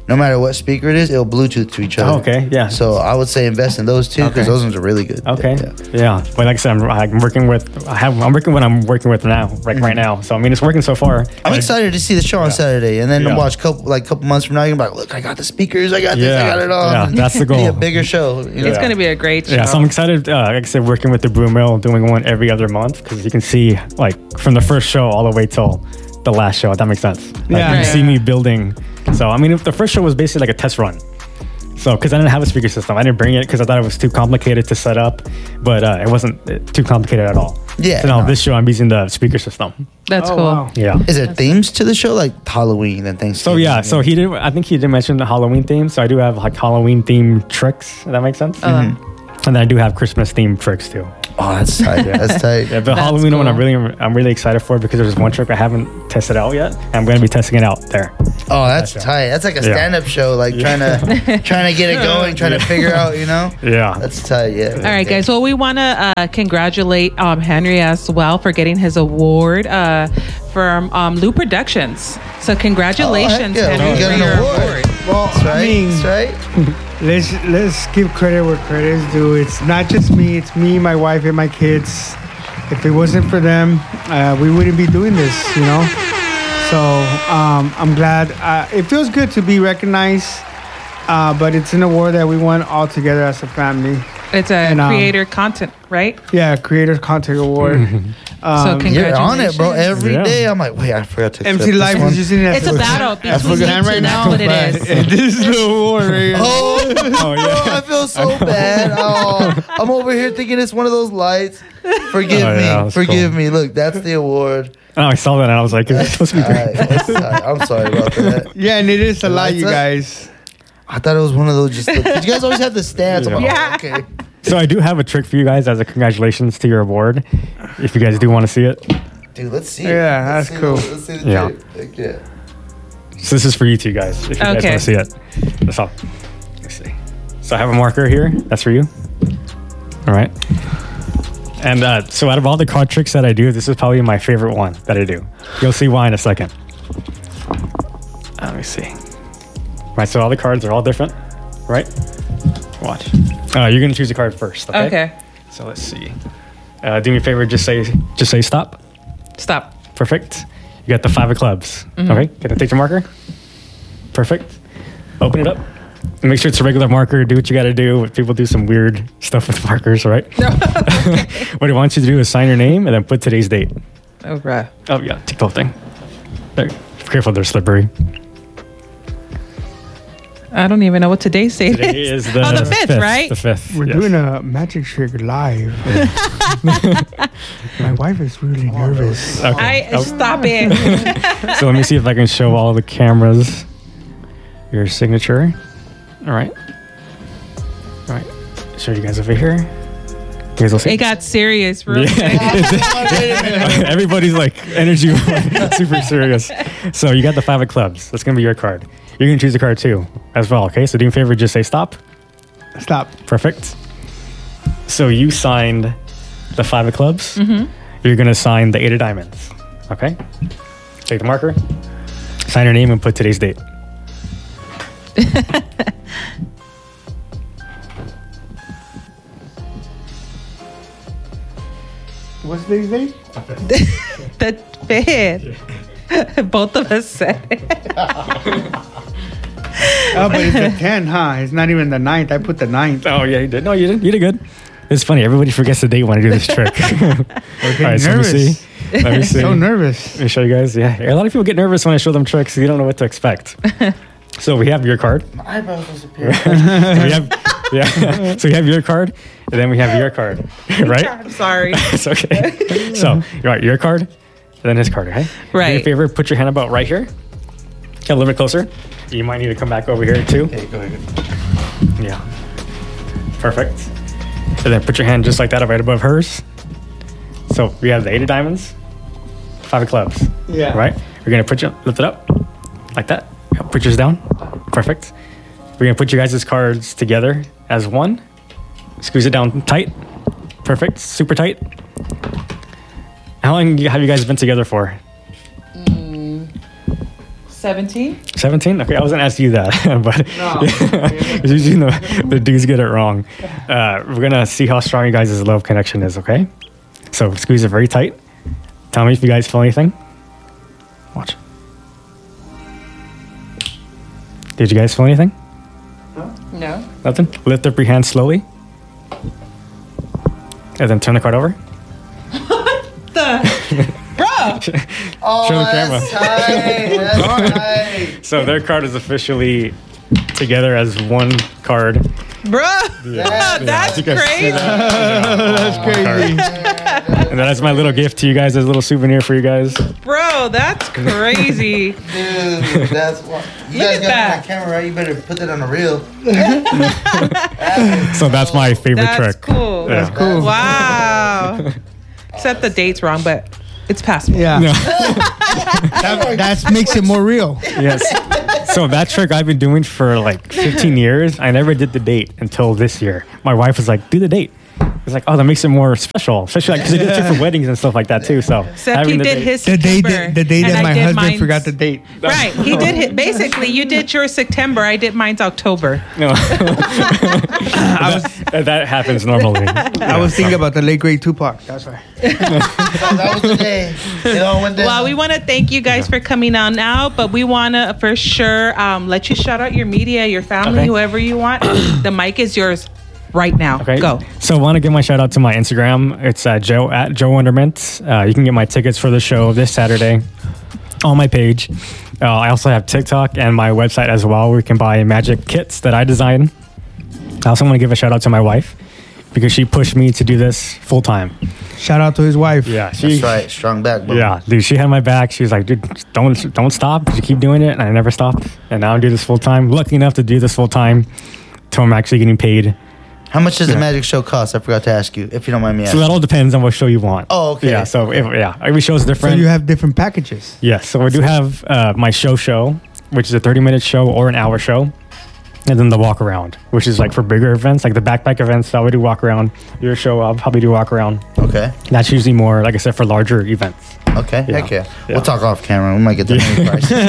Speaker 4: no matter what speaker it is, it'll Bluetooth to each other.
Speaker 3: Oh, okay, yeah.
Speaker 4: So I would say invest in those two because
Speaker 3: Okay.
Speaker 4: those ones are really good.
Speaker 3: Okay.
Speaker 4: Yeah.
Speaker 3: Yeah. But like I said, I'm, I'm working with. I have. I'm working what I'm working with now, like right now. So I mean, it's working so far.
Speaker 4: I'm
Speaker 3: Like,
Speaker 4: excited to see the show on Saturday, and then
Speaker 3: Yeah.
Speaker 4: watch couple like couple months from now. You're gonna be like, look, I got the speakers, I got this, I
Speaker 3: Yeah.
Speaker 4: got it all.
Speaker 3: Yeah, that's the
Speaker 4: Be a
Speaker 3: goal.
Speaker 4: bigger show. You know?
Speaker 2: It's going to be a great show.
Speaker 3: Yeah, so I'm excited. Uh, like I said, working with the Brew Mill, doing one every other month because you can see like from the first show all the way till the last show. If that makes sense. Like,
Speaker 1: Yeah.
Speaker 3: you
Speaker 2: Right.
Speaker 3: can see me building. So I mean, if the first show was basically like a test run. So because I didn't have a speaker system, I didn't bring it because I thought it was too complicated to set up, but uh, it wasn't uh, too complicated at all.
Speaker 4: Yeah,
Speaker 3: So now
Speaker 4: no.
Speaker 3: this show, I'm using the speaker system.
Speaker 2: That's
Speaker 1: Oh,
Speaker 2: cool.
Speaker 1: wow.
Speaker 3: Yeah.
Speaker 4: Is there themes to the show like Halloween and
Speaker 3: So
Speaker 4: Thanksgiving?
Speaker 3: yeah, so he did. I think he did mention the Halloween theme. So I do have like Halloween themed tricks. If that makes sense.
Speaker 2: Um,
Speaker 3: And then I do have Christmas themed tricks too.
Speaker 4: Oh, that's tight. That's tight.
Speaker 3: Yeah, the
Speaker 2: That's
Speaker 3: Halloween one I'm
Speaker 2: cool.
Speaker 3: really I'm really excited for because there's one trick I haven't tested out yet. And I'm gonna be testing it out there.
Speaker 4: Oh, that's
Speaker 3: Gotcha.
Speaker 4: tight. That's like a
Speaker 3: Yeah.
Speaker 4: stand-up show, like trying to trying to get it going, trying to figure out, you know.
Speaker 3: Yeah.
Speaker 4: That's tight. Yeah.
Speaker 2: All right, guys. Well, we want to uh, congratulate um, Henry as well for getting his award uh, from um, Lou Productions. So congratulations,
Speaker 4: Oh, heck yeah.
Speaker 2: Henry,
Speaker 4: We got
Speaker 2: for
Speaker 4: an
Speaker 2: your
Speaker 4: award.
Speaker 2: award.
Speaker 1: Well,
Speaker 4: That's right.
Speaker 1: I mean,
Speaker 4: That's right.
Speaker 1: let's let's give credit where credit is due. It's not just me; it's me, my wife, and my kids. If it wasn't for them, uh, we wouldn't be doing this, you know. So um, I'm glad. Uh, it feels good to be recognized, uh, but it's an award that we won all together as a family.
Speaker 2: It's a
Speaker 1: And, um,
Speaker 2: creator content, right?
Speaker 1: Yeah, Creator Content Award. Um,
Speaker 2: So
Speaker 4: You're on it, bro.
Speaker 2: Congratulations.
Speaker 4: Every
Speaker 3: Yeah.
Speaker 4: day, I'm like, wait, I forgot to.
Speaker 1: M
Speaker 4: accept
Speaker 1: C
Speaker 4: this
Speaker 1: Live
Speaker 4: one.
Speaker 1: is using it.
Speaker 2: It's a battle between you
Speaker 1: forgot
Speaker 2: two.
Speaker 1: right
Speaker 2: That's
Speaker 1: now,
Speaker 2: what it
Speaker 1: but-
Speaker 2: is.
Speaker 1: And this is the award right here.
Speaker 4: Oh,
Speaker 3: Oh, yeah.
Speaker 4: I feel so bad. Oh, I'm over here thinking it's one of those lights. Forgive
Speaker 3: Oh, yeah,
Speaker 4: me.
Speaker 3: that's
Speaker 4: Forgive
Speaker 3: cool.
Speaker 4: me. Look, that's the award.
Speaker 3: Oh, I saw that and I was like, is it supposed to be
Speaker 4: All
Speaker 3: green?
Speaker 4: right, that's tight. I'm sorry about that.
Speaker 1: Yeah, and it is a lot,
Speaker 4: lights
Speaker 1: you
Speaker 4: up?
Speaker 1: guys.
Speaker 4: I thought it was one of those. Just did you guys always have the stands? I'm like,
Speaker 2: Yeah.
Speaker 4: oh, okay.
Speaker 3: So I do have a trick for you guys as a congratulations to your award. If you guys do want to see it.
Speaker 4: Dude, let's see. it.
Speaker 1: Yeah,
Speaker 4: Let's
Speaker 1: that's
Speaker 4: see
Speaker 1: cool.
Speaker 4: the- Let's see the
Speaker 3: Yeah.
Speaker 4: trick. Heck yeah.
Speaker 3: So this is for you two guys. If you guys
Speaker 2: Okay.
Speaker 3: want to see it. That's all. Let's see. So I have a marker here. That's for you. All right. And uh, so out of all the card tricks that I do, this is probably my favorite one that I do. You'll see why in a second. Uh, Let me see. Right, so all the cards are all different, right? Watch. Uh, you're gonna choose a card first. Okay.
Speaker 2: Okay.
Speaker 3: So let's see. Uh, do me a favor. Just say, just say stop.
Speaker 2: Stop.
Speaker 3: Perfect. You got the five of clubs. Okay. Gonna take your marker. Perfect. Open it up. And make sure it's a regular marker. Do what you got to do. People do some weird stuff with markers, right? What I want you to do is sign your name and then put today's date.
Speaker 2: Oh, right.
Speaker 3: Oh yeah, take the whole thing. There. Careful, they're slippery.
Speaker 2: I don't even know what today's date
Speaker 3: Today
Speaker 2: is.
Speaker 3: is the,
Speaker 2: Oh, the fifth, right?
Speaker 3: The fifth.
Speaker 1: We're
Speaker 3: yes.
Speaker 1: doing a magic trick live. My wife is really nervous.
Speaker 3: Okay.
Speaker 2: I
Speaker 3: Oh,
Speaker 2: stop it.
Speaker 3: so let me see if I can show all the cameras your signature. All right. All right. Show you guys over here. You guys will see.
Speaker 2: It got serious real quick.
Speaker 3: Everybody's like energy super serious. So you got the five of clubs. That's gonna be your card. You're gonna choose a card too as well. Okay. So do me a favor, just say stop.
Speaker 1: Stop.
Speaker 3: Perfect. So you signed the five of clubs.
Speaker 2: Mm-hmm.
Speaker 3: You're gonna sign the eight of diamonds. Okay. Take the marker. Sign your name and put today's date.
Speaker 1: What's today's date?
Speaker 2: The fifth. Both of us said it.
Speaker 1: Oh, but it's the tenth, huh? It's not even the ninth. I put the ninth.
Speaker 3: Oh yeah, you did. No, you did. You did good. It's funny. Everybody forgets the date when I do this trick.
Speaker 1: Okay,
Speaker 3: All right, so let me
Speaker 1: nervous.
Speaker 3: see. Let me see.
Speaker 1: So nervous.
Speaker 3: Let me show you guys. Yeah, a lot of people get nervous when I show them tricks. You don't know what to expect. So we have your card.
Speaker 4: My eyebrows disappear.
Speaker 3: So we have, yeah. So we have your card, and then we have your card, right?
Speaker 2: I'm sorry.
Speaker 3: It's okay. So you're right, your card, and then his card. Okay. Do me a
Speaker 2: Right.
Speaker 3: favor. Put your hand about right here. Get a little bit closer. You might need to come back over here too.
Speaker 4: Okay, go ahead.
Speaker 3: Yeah. Perfect. And then put your hand just like that right above hers. So we have the eight of diamonds, five of clubs.
Speaker 1: Yeah.
Speaker 3: Right? We're gonna put you lift it up like that. Yeah, put yours down. Perfect. We're gonna put you guys' cards together as one. Squeeze it down tight. Perfect. Super tight. How long have you guys been together for?
Speaker 2: seventeen.
Speaker 3: seventeen? Okay, I wasn't asking you that, but it's usually the, the dudes get it wrong. Uh, we're gonna see how strong you guys' love connection is. Okay, so squeeze it very tight. Tell me if you guys feel anything. Watch. Did you guys feel anything?
Speaker 2: No.
Speaker 3: Nothing? Lift up your hand slowly. And then turn the card over.
Speaker 2: The bro.
Speaker 4: Oh,
Speaker 3: Show the camera.
Speaker 4: that's tight. That's tight.
Speaker 3: So their card is officially together as one card.
Speaker 2: Bro.
Speaker 4: Yeah.
Speaker 2: That's
Speaker 3: You guys see
Speaker 2: crazy.
Speaker 1: That's crazy.
Speaker 3: And that's my little gift to you guys, as a little souvenir for you guys.
Speaker 2: Bro, that's crazy.
Speaker 4: Dude, that's what. You
Speaker 2: Look
Speaker 4: guys
Speaker 2: at
Speaker 4: got
Speaker 2: that.
Speaker 4: my camera, right? You better put that on the reel.
Speaker 3: So that's my favorite
Speaker 2: That's
Speaker 3: trick.
Speaker 2: cool.
Speaker 3: Yeah.
Speaker 1: That's cool.
Speaker 2: Wow. Except the date's wrong, but it's passable.
Speaker 1: Yeah.
Speaker 3: No.
Speaker 1: That that's makes it more real.
Speaker 3: Yes. So that trick I've been doing for like fifteen years. I never did the date until this year. My wife was like, "Do the date." It's like, oh, that makes it more special, especially because like, I did it for weddings and stuff like that too. So
Speaker 2: Except
Speaker 3: having
Speaker 2: he
Speaker 3: the
Speaker 2: did
Speaker 3: date-
Speaker 2: his
Speaker 1: The day
Speaker 2: September,
Speaker 1: that, the day
Speaker 2: and
Speaker 1: that
Speaker 2: I
Speaker 1: my
Speaker 2: did
Speaker 1: husband
Speaker 2: mine's-
Speaker 1: forgot the date.
Speaker 2: Right. He did hit, basically you did your September, I did mine's October.
Speaker 3: No.
Speaker 1: I was
Speaker 3: that, that happens normally.
Speaker 1: I was thinking about the late great Tupac. That's why.
Speaker 4: So that was the day. It all went down.
Speaker 2: Well, we want to thank you guys for coming on now, but we want to for sure um, let you shout out your media, your family,
Speaker 3: Okay.
Speaker 2: whoever you want. The mic is yours right now.
Speaker 3: Okay.
Speaker 2: Go.
Speaker 3: So I want to give my shout out to my Instagram. It's uh, Joe at Joe Wonderment. Uh, you can get my tickets for the show this Saturday on my page. Uh, I also have TikTok and my website as well, where you can buy magic kits that I design. I also want to give a shout out to my wife because she pushed me to do this full time.
Speaker 1: Shout out to his wife.
Speaker 3: Yeah, she.
Speaker 4: That's right. Strong back, bro.
Speaker 3: Yeah, dude, she had my back. She was like, dude, don't don't stop. You keep doing it. And I never stopped. And now I do this full time. Lucky enough to do this full time till I'm actually getting paid.
Speaker 4: How much does
Speaker 3: Yeah.
Speaker 4: the magic show cost? I forgot to ask you, if you don't mind me
Speaker 3: So
Speaker 4: asking.
Speaker 3: that all depends on what show you want.
Speaker 4: Oh, okay.
Speaker 3: Yeah, so if, yeah, every show is
Speaker 1: So
Speaker 3: different.
Speaker 1: you have different packages.
Speaker 3: Yes, so we do have uh, my show show, which is a thirty minute show or an hour show. And then the walk around, which is like for bigger events, like the backpack events. I would do walk around. Your show, I'll probably do walk around.
Speaker 4: Okay.
Speaker 3: That's usually more, like I said, for larger events.
Speaker 4: Okay.
Speaker 3: Yeah.
Speaker 4: Heck yeah.
Speaker 3: Yeah.
Speaker 4: We'll talk off camera. We might get the menu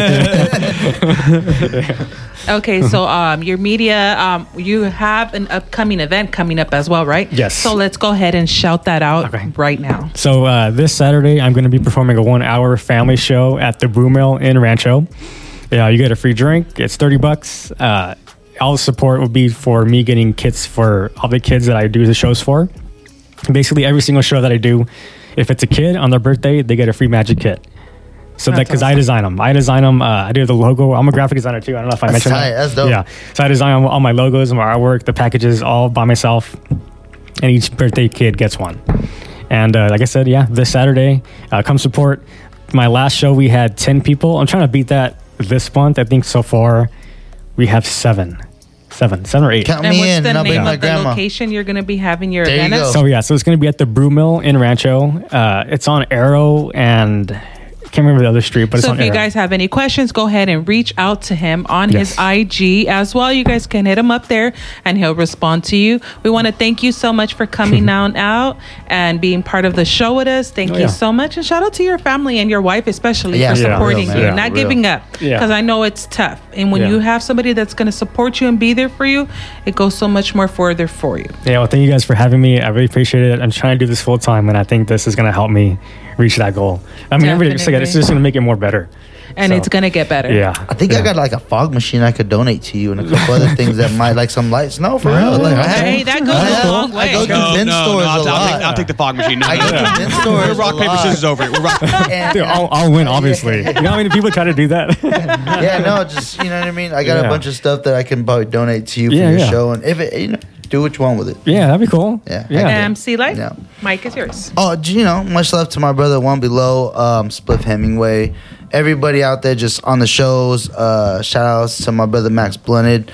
Speaker 4: price.
Speaker 2: Okay, so um, your media, um, you have an upcoming event coming up as well, right?
Speaker 3: Yes.
Speaker 2: So let's go ahead and shout that out
Speaker 3: Okay.
Speaker 2: right now.
Speaker 3: So uh, this Saturday, I'm going to be performing a one-hour family show at the Brew Mill in Rancho. Yeah, you get a free drink. It's thirty bucks. Uh, all the support will be for me getting kits for all the kids that I do the shows for. Basically, every single show that I do, if it's a kid on their birthday, they get a free magic kit. So that
Speaker 2: That's
Speaker 3: because I design them, I design them. Uh, I do the logo. I'm a graphic designer too. I don't know if I
Speaker 4: That's
Speaker 3: mentioned
Speaker 4: tight.
Speaker 3: that.
Speaker 4: That's dope.
Speaker 3: Yeah. So I design all my logos, my artwork, the packages, all by myself. And each birthday kid gets one. And uh, like I said, yeah, this Saturday, uh, come support. My last show, we had ten people. I'm trying to beat that this month. I think so far we have seven, seven, seven or eight.
Speaker 4: Count
Speaker 2: And
Speaker 4: me
Speaker 2: what's
Speaker 4: in,
Speaker 2: the
Speaker 4: and I'll bring
Speaker 2: name
Speaker 4: my
Speaker 2: of the
Speaker 4: grandma.
Speaker 2: location you're going to be having your
Speaker 4: There you
Speaker 2: event at?
Speaker 4: go.
Speaker 3: So yeah, so it's going to be at the Brew Mill in Rancho. Uh, it's on Arrow and I can't remember the other street, but it's
Speaker 2: So
Speaker 3: on
Speaker 2: if you
Speaker 3: Arrow.
Speaker 2: guys have any questions, go ahead and reach out to him on
Speaker 3: Yes.
Speaker 2: his I G as well. You guys can hit him up there and he'll respond to you. We want to thank you so much for coming on out and being part of the show with us. Thank
Speaker 3: Oh,
Speaker 2: you
Speaker 3: yeah.
Speaker 2: so much. And shout out to your family and your wife, especially
Speaker 4: Yeah,
Speaker 2: for
Speaker 3: yeah,
Speaker 2: supporting
Speaker 4: real,
Speaker 2: you,
Speaker 3: man.
Speaker 2: not
Speaker 4: Real.
Speaker 2: giving up.
Speaker 3: Yeah.
Speaker 2: Because I know it's tough. And when
Speaker 3: Yeah.
Speaker 2: you have somebody that's going to support you and be there for you, it goes so much more further for you.
Speaker 3: Yeah, well, thank you guys for having me. I really appreciate it. I'm trying to do this full time, and I think this is going to help me reach that goal. I mean, everything, it's, like, it's
Speaker 2: Definitely.
Speaker 3: just going to make it more better.
Speaker 2: And
Speaker 3: So,
Speaker 2: it's going to get better.
Speaker 3: Yeah.
Speaker 4: I think I got like a fog machine I could donate to you and a couple other things that might, like some lights. No, for real. Like, I have,
Speaker 2: Hey, that goes
Speaker 4: I
Speaker 2: a
Speaker 4: have-
Speaker 2: long way.
Speaker 4: I go to
Speaker 5: No,
Speaker 4: bin
Speaker 5: no, no,
Speaker 4: stores
Speaker 5: I'll,
Speaker 4: a
Speaker 5: I'll
Speaker 4: lot.
Speaker 5: take, I'll take the fog machine. No,
Speaker 4: I go
Speaker 5: no, no.
Speaker 4: to bin stores
Speaker 5: We're
Speaker 4: a
Speaker 5: rock, paper,
Speaker 4: lot.
Speaker 5: scissors over it. We're rock.
Speaker 4: And-
Speaker 3: Dude, I'll, I'll win, obviously. You know how many people try to do that?
Speaker 4: yeah, no, just you know what I mean. I got
Speaker 3: Yeah.
Speaker 4: a bunch of stuff that I can probably donate to you for
Speaker 3: Yeah,
Speaker 4: your
Speaker 3: yeah.
Speaker 4: show, and if it, you know, do what you want with it.
Speaker 3: Yeah, that'd be cool.
Speaker 4: Yeah.
Speaker 3: Yeah.
Speaker 2: M C Light,
Speaker 4: Yeah.
Speaker 2: Mike is yours.
Speaker 4: Oh, you know, much love to my brother One Below, um, Spliff Hemingway, everybody out there just on the shows. Uh, shout outs to my brother Max Blunted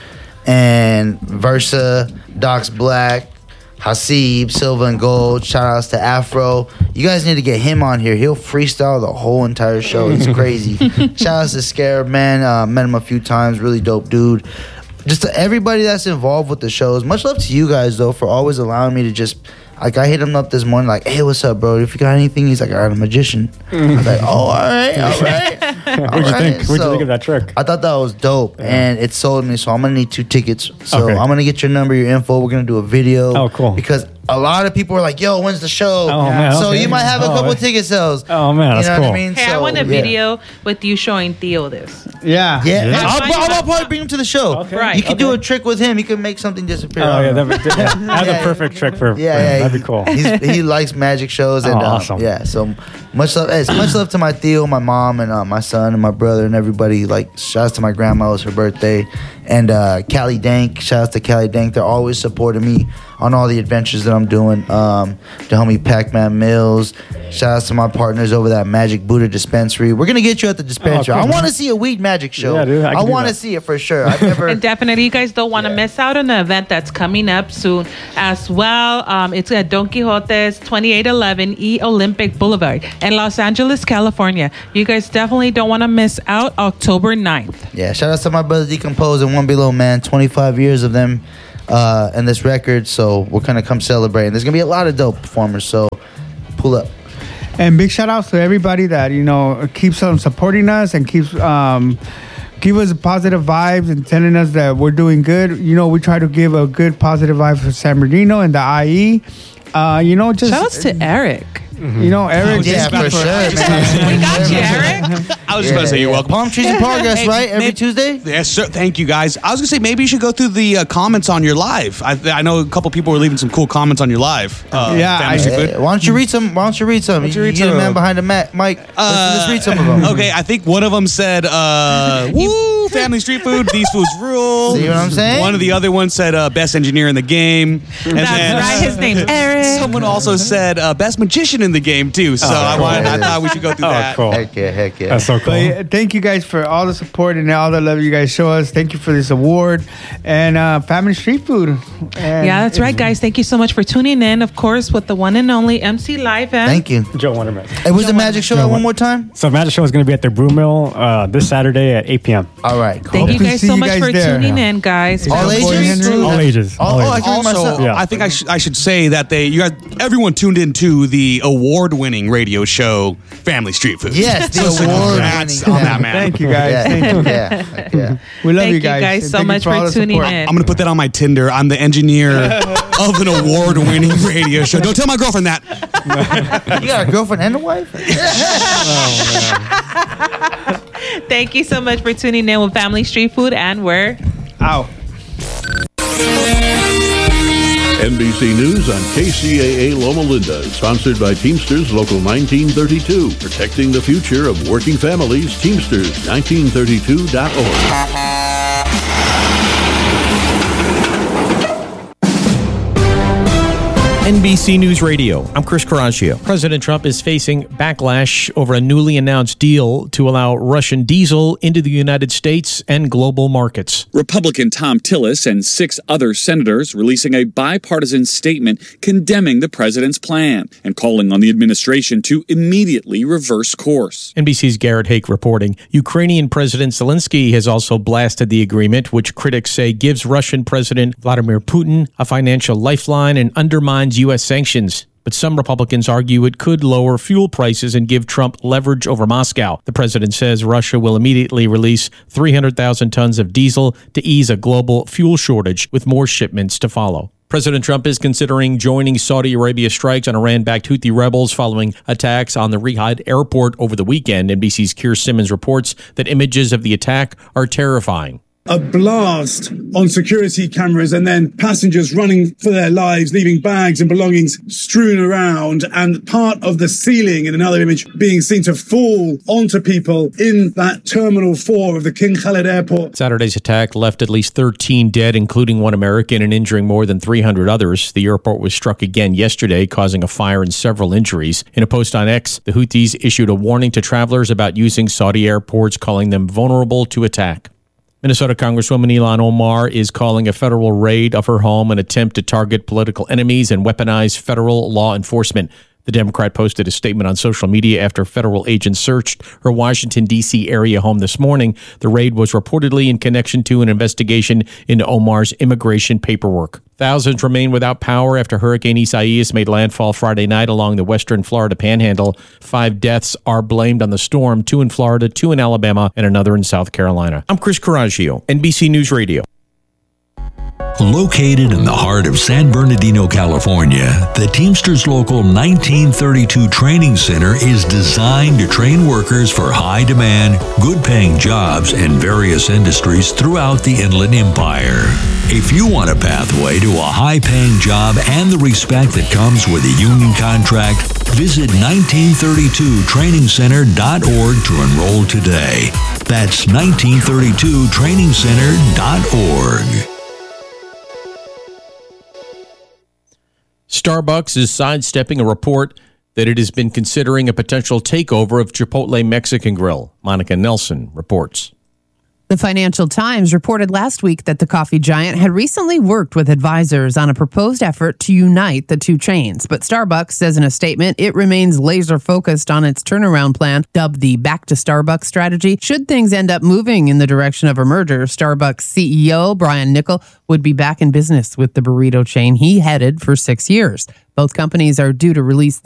Speaker 4: and Versa, Docs Black, Hasib, Silver and Gold. Shout outs to Afro. You guys need to get him on here. He'll freestyle the whole entire show. He's crazy. Shout outs to Scarab Man. Uh, met him a few times. Really dope dude. Just to everybody that's involved with the shows. Much love to you guys though for always allowing me to just like I hit him up this morning like, hey, what's up, bro? If you got anything, he's like, I got a magician. I was like, oh, all right, all right.
Speaker 3: What'd you think? What'd you think of that trick?
Speaker 4: I thought that was dope, and it sold me. So I'm gonna need two tickets. So
Speaker 3: Okay.
Speaker 4: I'm gonna get your number, your info. We're gonna do a video.
Speaker 3: Oh, cool.
Speaker 4: Because a lot of people are like, "Yo, when's the show?"
Speaker 3: Oh, man,
Speaker 4: So
Speaker 3: okay.
Speaker 4: you might have a
Speaker 3: Oh,
Speaker 4: couple
Speaker 3: man.
Speaker 4: ticket sales.
Speaker 3: Oh, man, that's
Speaker 4: you know what I
Speaker 3: cool.
Speaker 4: mean?
Speaker 2: Hey, I
Speaker 4: So,
Speaker 2: want a
Speaker 4: yeah.
Speaker 2: video with you showing Theo this.
Speaker 1: Yeah.
Speaker 4: Yeah,
Speaker 3: Yeah.
Speaker 4: I'll,
Speaker 2: Find
Speaker 4: I'll,
Speaker 2: my-
Speaker 4: I'll probably bring him to the show.
Speaker 3: Okay.
Speaker 2: Right.
Speaker 4: You could do
Speaker 3: Okay.
Speaker 4: a trick with him. He could make something disappear.
Speaker 3: Oh
Speaker 4: I
Speaker 3: yeah,
Speaker 4: don't know.
Speaker 3: that would, yeah. That's
Speaker 4: Yeah,
Speaker 3: a perfect trick for.
Speaker 4: Yeah,
Speaker 3: for him.
Speaker 4: yeah,
Speaker 3: That'd
Speaker 4: he-
Speaker 3: be cool.
Speaker 4: He's, he likes magic shows, and
Speaker 3: Oh,
Speaker 4: um,
Speaker 3: awesome.
Speaker 4: yeah. So much love, hey, much love to my Theo, my mom, and uh, my son, and my brother, and everybody. Like, shouts to my grandma. It was her birthday, and uh, Callie Dank. Shouts to Callie Dank. They're always supporting me on all the adventures that I'm doing. Um, the homie Pac-Man Mills. Shouts to my partners over that Magic Buddha dispensary. We're gonna get you at the dispensary.
Speaker 3: cool,
Speaker 4: I
Speaker 3: man.
Speaker 4: want to see a weed magic show.
Speaker 3: Yeah, dude, I can
Speaker 4: I
Speaker 3: do
Speaker 4: want to
Speaker 3: that.
Speaker 4: see it for sure. I've never.
Speaker 2: And definitely, you guys don't want to
Speaker 4: Yeah.
Speaker 2: miss out on the event that's coming up soon as well. Um, it's at Don Quixote's twenty-eight eleven E Olympic Boulevard in Los Angeles, California. You guys definitely don't want to miss out October ninth.
Speaker 4: Yeah, shout out to my brother Decompose and One Below, man. twenty-five years of them uh, in this record, so we're gonna come celebrate. And there's gonna be a lot of dope performers, so pull up.
Speaker 1: And big shout outs to everybody that, you know, keeps on supporting us and keeps um give us positive vibes and telling us that we're doing good. You know, we try to give a good positive vibe for San Bernardino and the I E. Uh, you know, just
Speaker 2: Shout outs to Eric.
Speaker 1: you know, Eric.
Speaker 4: Yeah,
Speaker 1: thank you
Speaker 4: for sure, man.
Speaker 2: We got you, Eric.
Speaker 5: I was just about to say you're welcome.
Speaker 4: Palm Trees in Progress,
Speaker 5: Hey,
Speaker 4: right? Every
Speaker 5: maybe-
Speaker 4: Tuesday?
Speaker 5: Yes, sir. Thank you, guys. I was gonna say maybe you should go through the uh, comments on your live. I, I know a couple people were leaving some cool comments on your live. Uh,
Speaker 1: Yeah,
Speaker 5: Family
Speaker 1: I-
Speaker 5: Street Food.
Speaker 4: Hey, why don't you read some? Why don't you read some?
Speaker 5: don't you
Speaker 4: You,
Speaker 5: read
Speaker 4: you're the
Speaker 5: some?
Speaker 4: man behind the ma- mic. Let's, let's read some of them.
Speaker 5: Okay, I think one of them said, uh, "Woo, family street food. These foods rule."
Speaker 4: See what I'm saying?
Speaker 5: One of the other ones said, uh, "Best engineer in the game." And
Speaker 2: That's
Speaker 5: then
Speaker 2: right. His name's Eric.
Speaker 5: someone also said, uh, "Best magician in the game too." So I
Speaker 3: cool.
Speaker 5: wanted, I thought we should go through
Speaker 3: Oh,
Speaker 5: that.
Speaker 3: cool.
Speaker 4: Heck yeah, heck yeah.
Speaker 3: That's so cool.
Speaker 1: But yeah, thank you guys for all the support and all the love you guys show us. Thank you for this award and uh, Family Street Food. And
Speaker 2: Yeah, that's right, guys. Thank you so much for tuning in, of course, with the one and only M C Live. And
Speaker 4: Thank you.
Speaker 3: Joe Wonderman.
Speaker 4: Hey, what's the magic show
Speaker 3: Joe
Speaker 4: at one
Speaker 3: Won-
Speaker 4: more time?
Speaker 3: So Magic Show is going to be at the Brew Mill uh, this Saturday at eight p.m.
Speaker 4: All right, cool.
Speaker 2: Thank
Speaker 1: Hope
Speaker 2: you
Speaker 1: to
Speaker 2: guys
Speaker 1: see
Speaker 2: so
Speaker 1: you
Speaker 2: much
Speaker 1: guys
Speaker 2: for
Speaker 1: there.
Speaker 2: tuning
Speaker 3: Yeah.
Speaker 2: in, guys.
Speaker 4: All
Speaker 1: Boy
Speaker 4: ages?
Speaker 1: Henry?
Speaker 3: All ages.
Speaker 4: Oh,
Speaker 3: All
Speaker 4: oh, I
Speaker 3: ages.
Speaker 4: can read
Speaker 5: Also,
Speaker 4: myself.
Speaker 3: Yeah.
Speaker 5: I think I, sh- I should say that they you guys everyone tuned into the award-winning radio show Family Street Food.
Speaker 4: Yes, the
Speaker 5: So
Speaker 4: award
Speaker 5: congrats
Speaker 4: winning.
Speaker 5: on that, man.
Speaker 1: Thank you guys.
Speaker 4: Yeah,
Speaker 1: Thank you.
Speaker 4: yeah, heck yeah.
Speaker 1: We love
Speaker 2: Thank
Speaker 1: you
Speaker 2: you
Speaker 1: guys.
Speaker 2: guys
Speaker 1: And
Speaker 2: so
Speaker 1: thank you
Speaker 2: much
Speaker 1: all
Speaker 2: for
Speaker 1: the
Speaker 2: tuning
Speaker 1: support.
Speaker 2: in.
Speaker 5: I'm gonna put that on my Tinder. I'm the engineer of an award-winning radio show. Don't tell my girlfriend that.
Speaker 4: You got a girlfriend and a wife?
Speaker 2: Thank you so much for tuning in with Family Street Food, and we're
Speaker 1: Ow.
Speaker 6: N B C News on K C A A Loma Linda is sponsored by Teamsters Local nineteen thirty-two. Protecting the future of working families. Teamsters nineteen thirty-two dot org.
Speaker 7: N B C News Radio. I'm Chris Caraccio. President Trump is facing backlash over a newly announced deal to allow Russian diesel into the United States and global markets.
Speaker 8: Republican Tom Tillis and six other senators releasing a bipartisan statement condemning the president's plan and calling on the administration to immediately reverse course.
Speaker 7: N B C's Garrett Hake reporting. Ukrainian President Zelensky has also blasted the agreement, which critics say gives Russian President Vladimir Putin a financial lifeline and undermines U S sanctions. But some Republicans argue it could lower fuel prices and give Trump leverage over Moscow. The president says Russia will immediately release three hundred thousand tons of diesel to ease a global fuel shortage, with more shipments to follow. President Trump is considering joining Saudi Arabia strikes on Iran-backed Houthi rebels following attacks on the Riyadh airport over the weekend. N B C's Keir Simmons reports that images of the attack are terrifying.
Speaker 9: A blast on security cameras and then passengers running for their lives, leaving bags and belongings strewn around, and part of the ceiling in another image being seen to fall onto people in that Terminal four of the King Khalid Airport.
Speaker 7: Saturday's attack left at least thirteen dead, including one American, and injuring more than three hundred others. The airport was struck again yesterday, causing a fire and several injuries. In a post on X, the Houthis issued a warning to travelers about using Saudi airports, calling them vulnerable to attack. Minnesota Congresswoman Ilhan Omar is calling a federal raid of her home an attempt to target political enemies and weaponize federal law enforcement. The The Democrat posted a statement on social media after federal agents searched her Washington, D C area home this morning. The raid was reportedly in connection to an investigation into Omar's immigration paperwork. Thousands remain without power after Hurricane Isaias made landfall Friday night along the western Florida panhandle. Five deaths are blamed on the storm, two in Florida, two in Alabama, and another in South Carolina. I'm Chris Coraggio, N B C News Radio.
Speaker 10: Located in the heart of San Bernardino, California, the Teamsters Local nineteen thirty-two Training Center is designed to train workers for high-demand, good-paying jobs in various industries throughout the Inland Empire. If you want a pathway to a high-paying job and the respect that comes with a union contract, visit nineteen thirty-two training center dot org to enroll today. That's nineteen thirty-two training center dot org.
Speaker 7: Starbucks is sidestepping a report that it has been considering a potential takeover of Chipotle Mexican Grill. Monica Nelson reports.
Speaker 11: The Financial Times reported last week that the coffee giant had recently worked with advisors on a proposed effort to unite the two chains. But Starbucks says in a statement it remains laser focused on its turnaround plan, dubbed the Back to Starbucks strategy. Should things end up moving in the direction of a merger, Starbucks C E O Brian Niccol would be back in business with the burrito chain he headed for six years. Both companies are due to release